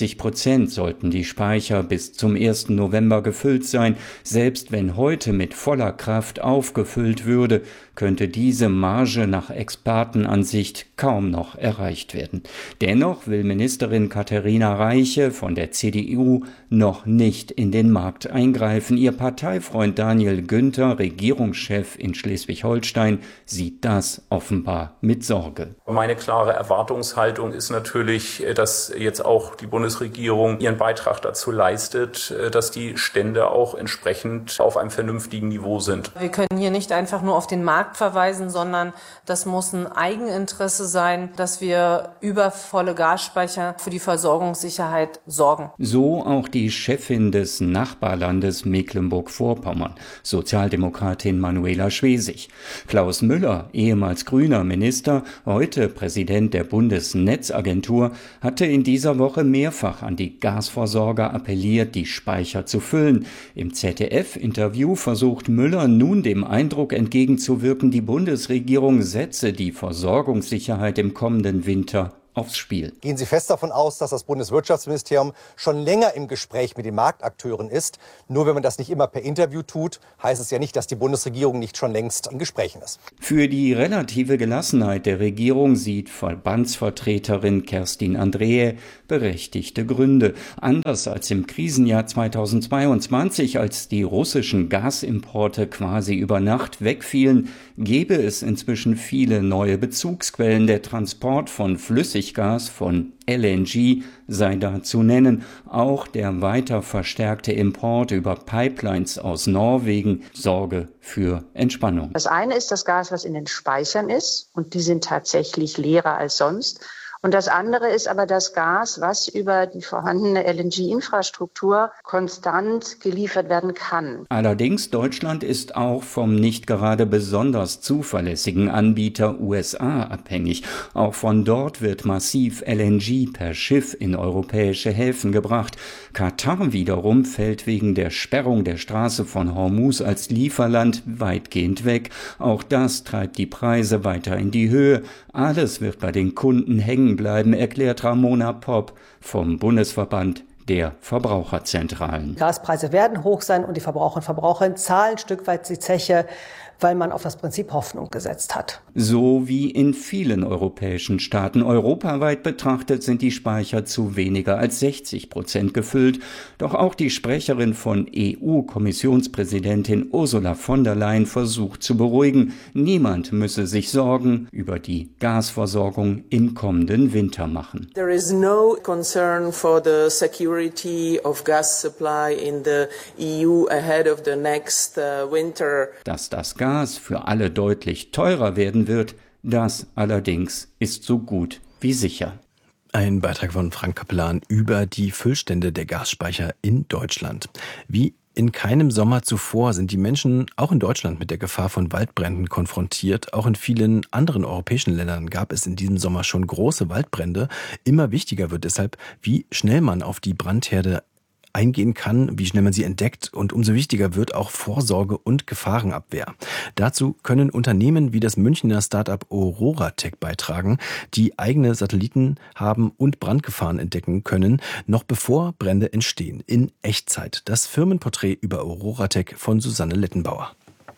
80% sollten die Speicher bis zum 1. November gefüllt sein. Selbst wenn heute mit voller Kraft aufgefüllt würde, könnte diese Marge nach Expertenansicht kaum noch erreicht werden. Dennoch will Ministerin Katharina Reiche von der CDU noch nicht in den Markt eingreifen. Ihr Parteifreund Daniel Günther, Regierungschef in Schleswig-Holstein, sieht das offenbar mit Sorge. Meine klare Erwartungshaltung ist natürlich, dass jetzt auch die Bundesregierung ihren Beitrag dazu leistet, dass die Stände auch entsprechend auf einem vernünftigen Niveau sind. Wir können hier nicht einfach nur auf den Markt verweisen, sondern das muss ein Eigeninteresse sein, dass wir über volle Gasspeicher für die Versorgungssicherheit sorgen. So auch die Chefin des Nachbarlandes Mecklenburg-Vorpommern, Sozialdemokratin Manuela Schwesig. Klaus Müller, ehemals grüner Minister, heute Präsident der Bundesnetzagentur, hatte in dieser Woche mehrfach an die Gasversorger appelliert, die Speicher zu füllen. Im ZDF-Interview versucht Müller nun dem Eindruck entgegenzuwirken, die Bundesregierung setze die Versorgungssicherheit im kommenden Winter aufs Spiel. Gehen Sie fest davon aus, dass das Bundeswirtschaftsministerium schon länger im Gespräch mit den Marktakteuren ist. Nur wenn man das nicht immer per Interview tut, heißt es ja nicht, dass die Bundesregierung nicht schon längst in Gesprächen ist. Für die relative Gelassenheit der Regierung sieht Verbandsvertreterin Kerstin Andreae berechtigte Gründe. Anders als im Krisenjahr 2022, als die russischen Gasimporte quasi über Nacht wegfielen, gäbe es inzwischen viele neue Bezugsquellen. Der Transport von Flüssiggas, von LNG sei da zu nennen. Auch der weiter verstärkte Import über Pipelines aus Norwegen sorge für Entspannung. Das eine ist das Gas, was in den Speichern ist, und die sind tatsächlich leerer als sonst. Und das andere ist aber das Gas, was über die vorhandene LNG-Infrastruktur konstant geliefert werden kann. Allerdings, Deutschland ist auch vom nicht gerade besonders zuverlässigen Anbieter USA abhängig. Auch von dort wird massiv LNG per Schiff in europäische Häfen gebracht. Katar wiederum fällt wegen der Sperrung der Straße von Hormuz als Lieferland weitgehend weg. Auch das treibt die Preise weiter in die Höhe. Alles wird bei den Kunden hängen bleiben, erklärt Ramona Popp vom Bundesverband der Verbraucherzentralen. Gaspreise werden hoch sein und die Verbraucherinnen und Verbraucher zahlen ein Stück weit die Zeche, weil man auf das Prinzip Hoffnung gesetzt hat. So wie in vielen europäischen Staaten. Europaweit betrachtet sind die Speicher zu weniger als 60% gefüllt. Doch auch die Sprecherin von EU-Kommissionspräsidentin Ursula von der Leyen versucht zu beruhigen. Niemand müsse sich Sorgen über die Gasversorgung im kommenden Winter machen. There is no concern for the security of gas supply in the EU ahead of the next winter. Dass das Gas für alle deutlich teurer werden wird, das allerdings ist so gut wie sicher. Ein Beitrag von Frank Kapellan über die Füllstände der Gasspeicher in Deutschland. Wie in keinem Sommer zuvor sind die Menschen auch in Deutschland mit der Gefahr von Waldbränden konfrontiert. Auch in vielen anderen europäischen Ländern gab es in diesem Sommer schon große Waldbrände. Immer wichtiger wird deshalb, wie schnell man auf die Brandherde eingehen kann, wie schnell man sie entdeckt, und umso wichtiger wird auch Vorsorge und Gefahrenabwehr. Dazu können Unternehmen wie das Münchner Start-up Auroratec beitragen, die eigene Satelliten haben und Brandgefahren entdecken können, noch bevor Brände entstehen, in Echtzeit. Das Firmenporträt über Auroratec von Susanne Lettenbauer.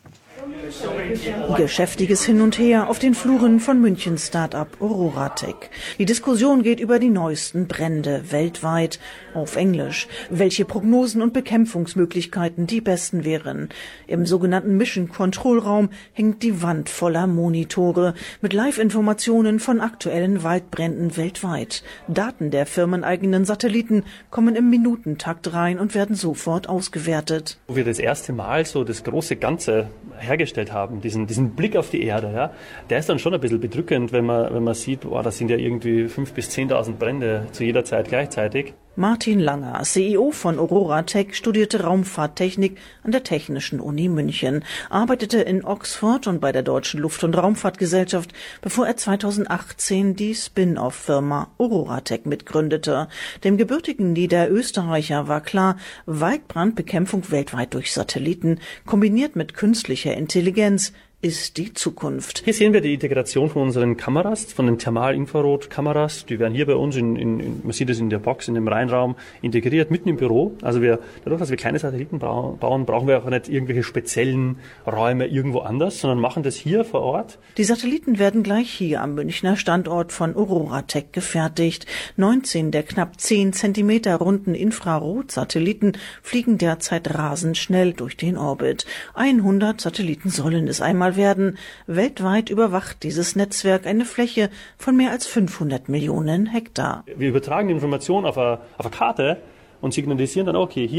Geschäftiges Hin und Her auf den Fluren von Münchens Start-up Auroratec. Die Diskussion geht über die neuesten Brände weltweit auf Englisch. Welche Prognosen und Bekämpfungsmöglichkeiten die besten wären. Im sogenannten Mission Control Raum hängt die Wand voller Monitore mit Live-Informationen von aktuellen Waldbränden weltweit. Daten der firmeneigenen Satelliten kommen im Minutentakt rein und werden sofort ausgewertet. Wo wir das erste Mal so das große Ganze hergestellt haben, diesen Blick auf die Erde, ja, der ist dann schon ein bisschen bedrückend, wenn man sieht, das sind ja irgendwie 5.000 bis 10.000 Brände zu jeder Zeit gleichzeitig. Martin Langer, CEO von Auroratec, studierte Raumfahrttechnik an der Technischen Uni München, arbeitete in Oxford und bei der Deutschen Luft- und Raumfahrtgesellschaft, bevor er 2018 die Spin-off-Firma Auroratec mitgründete. Dem gebürtigen Niederösterreicher war klar, Waldbrandbekämpfung weltweit durch Satelliten, kombiniert mit künstlicher Intelligenz, ist die Zukunft. Hier sehen wir die Integration von unseren Kameras, von den Thermal-Infrarot-Kameras. Die werden hier bei uns, man sieht es in der Box, in dem Reinraum, integriert, mitten im Büro. Also dadurch, dass wir kleine Satelliten bauen, brauchen wir auch nicht irgendwelche speziellen Räume irgendwo anders, sondern machen das hier vor Ort. Die Satelliten werden gleich hier am Münchner Standort von OroraTech gefertigt. 19 der knapp 10 Zentimeter runden Infrarotsatelliten fliegen derzeit rasend schnell durch den Orbit. 100 Satelliten sollen es einmal werden. Weltweit überwacht dieses Netzwerk eine Fläche von mehr als 500 Millionen Hektar. Wir übertragen die Information auf eine Karte und signalisieren dann, okay,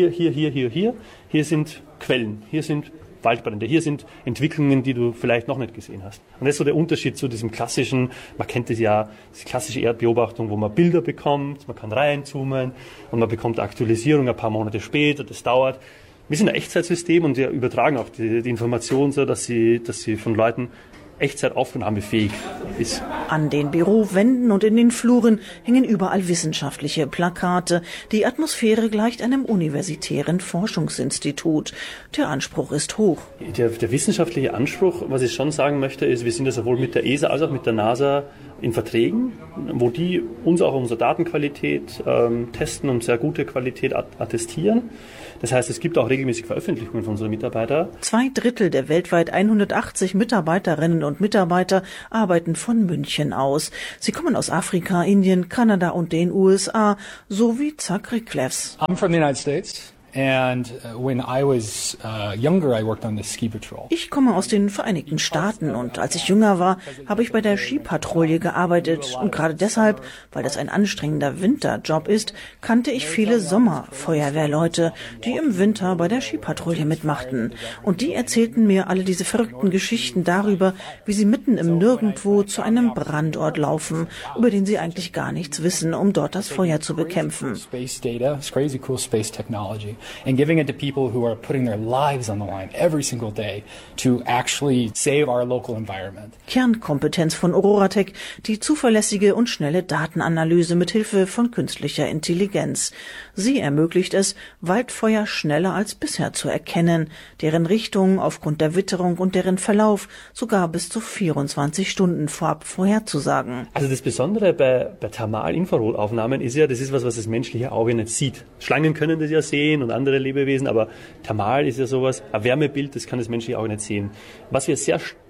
hier sind Quellen, hier sind Waldbrände, hier sind Entwicklungen, die du vielleicht noch nicht gesehen hast. Und das ist so der Unterschied zu diesem klassischen, man kennt das ja, die klassische Erdbeobachtung, wo man Bilder bekommt, man kann reinzoomen und man bekommt Aktualisierung ein paar Monate später, das dauert. Wir sind ein Echtzeitsystem und wir übertragen auch die Information so, dass sie von Leuten echtzeitaufnahmefähig ist. An den Bürowänden und in den Fluren hängen überall wissenschaftliche Plakate. Die Atmosphäre gleicht einem universitären Forschungsinstitut. Der Anspruch ist hoch. Der wissenschaftliche Anspruch, was ich schon sagen möchte, ist, wir sind ja sowohl mit der ESA als auch mit der NASA in Verträgen, wo die uns auch unsere Datenqualität testen und sehr gute Qualität attestieren. Das heißt, es gibt auch regelmäßig Veröffentlichungen von unseren Mitarbeitern. 2/3 der weltweit 180 Mitarbeiterinnen und Mitarbeiter arbeiten von München aus. Sie kommen aus Afrika, Indien, Kanada und den USA, sowie Zach Riklefs. I'm from the United States. And when I was younger, I worked on the ski patrol. Ich komme aus den Vereinigten Staaten und als ich jünger war, habe ich bei der Skipatrouille gearbeitet. Und gerade deshalb, weil das ein anstrengender Winterjob ist, kannte ich viele Sommerfeuerwehrleute, die im Winter bei der Skipatrouille mitmachten. Und die erzählten mir alle diese verrückten Geschichten darüber, wie sie mitten im Nirgendwo zu einem Brandort laufen, über den sie eigentlich gar nichts wissen, um dort das Feuer zu bekämpfen. Space data, it's crazy cool space technology. And giving it to people who are putting their lives on the line every single day to actually save our local environment. Kernkompetenz von OroraTech, die zuverlässige und schnelle Datenanalyse mit Hilfe von künstlicher Intelligenz. Sie ermöglicht es, Waldfeuer schneller als bisher zu erkennen, deren Richtung aufgrund der Witterung und deren Verlauf sogar bis zu 24 Stunden vorab vorherzusagen. Also das Besondere bei Thermal-Infrarotaufnahmen ist ja, das ist was das menschliche Auge nicht sieht. Schlangen können das ja sehen und andere Lebewesen, aber Thermal ist ja sowas, ein Wärmebild, das kann das menschliche Auge nicht sehen. Was wir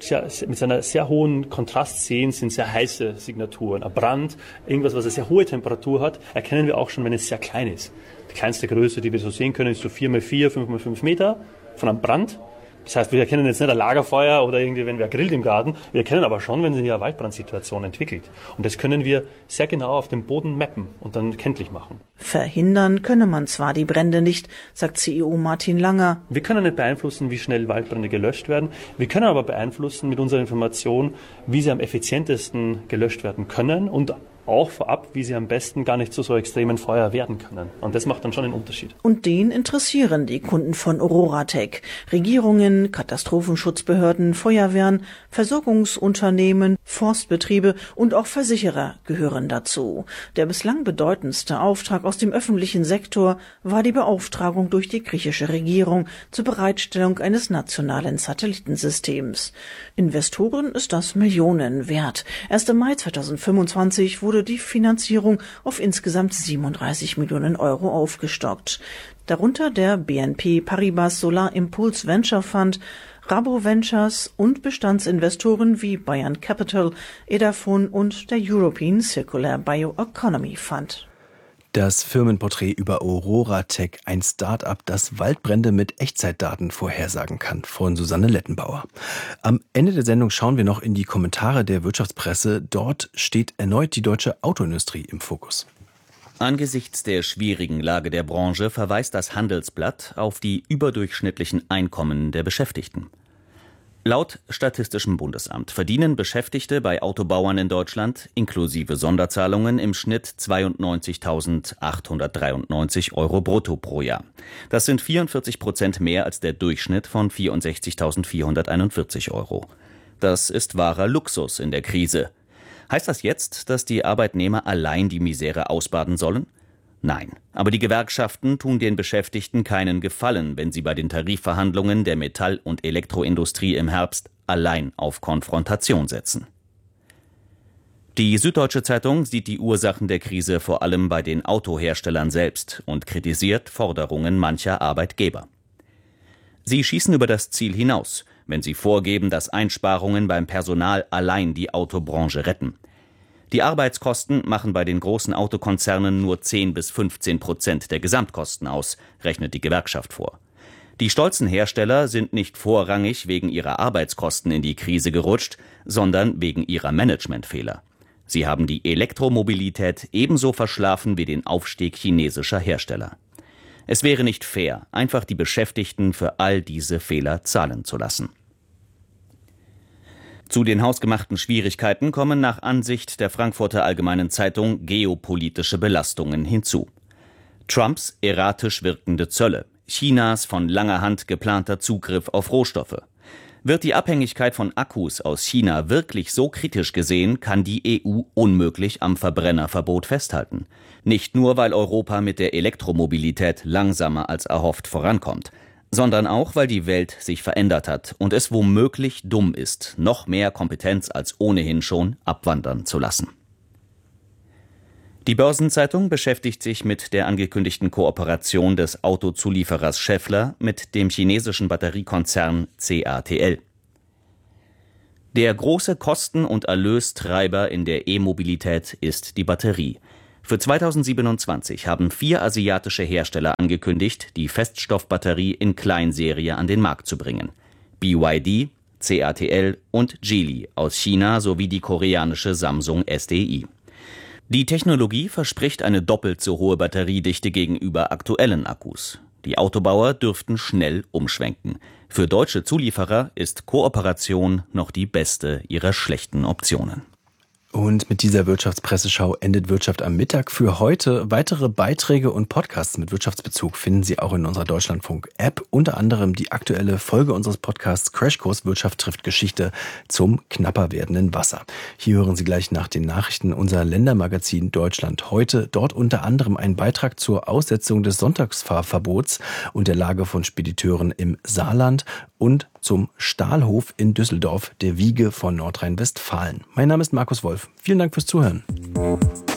mit einer sehr hohen Kontrast sehen, sind sehr heiße Signaturen. Ein Brand, irgendwas, was eine sehr hohe Temperatur hat, erkennen wir auch schon, wenn es sehr klein ist. Die kleinste Größe, die wir so sehen können, ist so 4x4, 5x5 Meter von einem Brand. Das heißt, wir erkennen jetzt nicht ein Lagerfeuer oder irgendwie, wenn wer grillt im Garten. Wir erkennen aber schon, wenn sich hier eine Waldbrandsituation entwickelt. Und das können wir sehr genau auf dem Boden mappen und dann kenntlich machen. Verhindern könne man zwar die Brände nicht, sagt CEO Martin Langer. Wir können nicht beeinflussen, wie schnell Waldbrände gelöscht werden. Wir können aber beeinflussen mit unserer Information, wie sie am effizientesten gelöscht werden können und auch vorab, wie sie am besten gar nicht zu so extremen Feuer werden können. Und das macht dann schon einen Unterschied. Und den interessieren die Kunden von OroraTech. Regierungen, Katastrophenschutzbehörden, Feuerwehren, Versorgungsunternehmen, Forstbetriebe und auch Versicherer gehören dazu. Der bislang bedeutendste Auftrag aus dem öffentlichen Sektor war die Beauftragung durch die griechische Regierung zur Bereitstellung eines nationalen Satellitensystems. Investoren ist das Millionen wert. Erst im Mai 2025 wurde die Finanzierung auf insgesamt 37 Millionen Euro aufgestockt. Darunter der BNP Paribas Solar Impulse Venture Fund, Rabo Ventures und Bestandsinvestoren wie Bayern Capital, Edafon und der European Circular Bioeconomy Fund. Das Firmenporträt über OroraTech, ein Start-up, das Waldbrände mit Echtzeitdaten vorhersagen kann, von Susanne Lettenbauer. Am Ende der Sendung schauen wir noch in die Kommentare der Wirtschaftspresse. Dort steht erneut die deutsche Autoindustrie im Fokus. Angesichts der schwierigen Lage der Branche verweist das Handelsblatt auf die überdurchschnittlichen Einkommen der Beschäftigten. Laut Statistischem Bundesamt verdienen Beschäftigte bei Autobauern in Deutschland inklusive Sonderzahlungen im Schnitt 92.893 Euro brutto pro Jahr. Das sind 44% mehr als der Durchschnitt von 64.441 Euro. Das ist wahrer Luxus in der Krise. Heißt das jetzt, dass die Arbeitnehmer allein die Misere ausbaden sollen? Nein, aber die Gewerkschaften tun den Beschäftigten keinen Gefallen, wenn sie bei den Tarifverhandlungen der Metall- und Elektroindustrie im Herbst allein auf Konfrontation setzen. Die Süddeutsche Zeitung sieht die Ursachen der Krise vor allem bei den Autoherstellern selbst und kritisiert Forderungen mancher Arbeitgeber. Sie schießen über das Ziel hinaus, wenn sie vorgeben, dass Einsparungen beim Personal allein die Autobranche retten. Die Arbeitskosten machen bei den großen Autokonzernen nur 10-15% der Gesamtkosten aus, rechnet die Gewerkschaft vor. Die stolzen Hersteller sind nicht vorrangig wegen ihrer Arbeitskosten in die Krise gerutscht, sondern wegen ihrer Managementfehler. Sie haben die Elektromobilität ebenso verschlafen wie den Aufstieg chinesischer Hersteller. Es wäre nicht fair, einfach die Beschäftigten für all diese Fehler zahlen zu lassen. Zu den hausgemachten Schwierigkeiten kommen nach Ansicht der Frankfurter Allgemeinen Zeitung geopolitische Belastungen hinzu. Trumps erratisch wirkende Zölle, Chinas von langer Hand geplanter Zugriff auf Rohstoffe. Wird die Abhängigkeit von Akkus aus China wirklich so kritisch gesehen, kann die EU unmöglich am Verbrennerverbot festhalten. Nicht nur, weil Europa mit der Elektromobilität langsamer als erhofft vorankommt, sondern auch, weil die Welt sich verändert hat und es womöglich dumm ist, noch mehr Kompetenz als ohnehin schon abwandern zu lassen. Die Börsenzeitung beschäftigt sich mit der angekündigten Kooperation des Autozulieferers Schaeffler mit dem chinesischen Batteriekonzern CATL. Der große Kosten- und Erlöstreiber in der E-Mobilität ist die Batterie. Für 2027 haben 4 asiatische Hersteller angekündigt, die Feststoffbatterie in Kleinserie an den Markt zu bringen. BYD, CATL und Geely aus China sowie die koreanische Samsung SDI. Die Technologie verspricht eine doppelt so hohe Batteriedichte gegenüber aktuellen Akkus. Die Autobauer dürften schnell umschwenken. Für deutsche Zulieferer ist Kooperation noch die beste ihrer schlechten Optionen. Und mit dieser Wirtschaftspresseschau endet Wirtschaft am Mittag für heute. Weitere Beiträge und Podcasts mit Wirtschaftsbezug finden Sie auch in unserer Deutschlandfunk-App. Unter anderem die aktuelle Folge unseres Podcasts Crashkurs Wirtschaft trifft Geschichte zum knapper werdenden Wasser. Hier hören Sie gleich nach den Nachrichten unser Ländermagazin Deutschland heute. Dort unter anderem ein Beitrag zur Aussetzung des Sonntagsfahrverbots und der Lage von Spediteuren im Saarland und zum Stahlhof in Düsseldorf, der Wiege von Nordrhein-Westfalen. Mein Name ist Markus Wolf. Vielen Dank fürs Zuhören.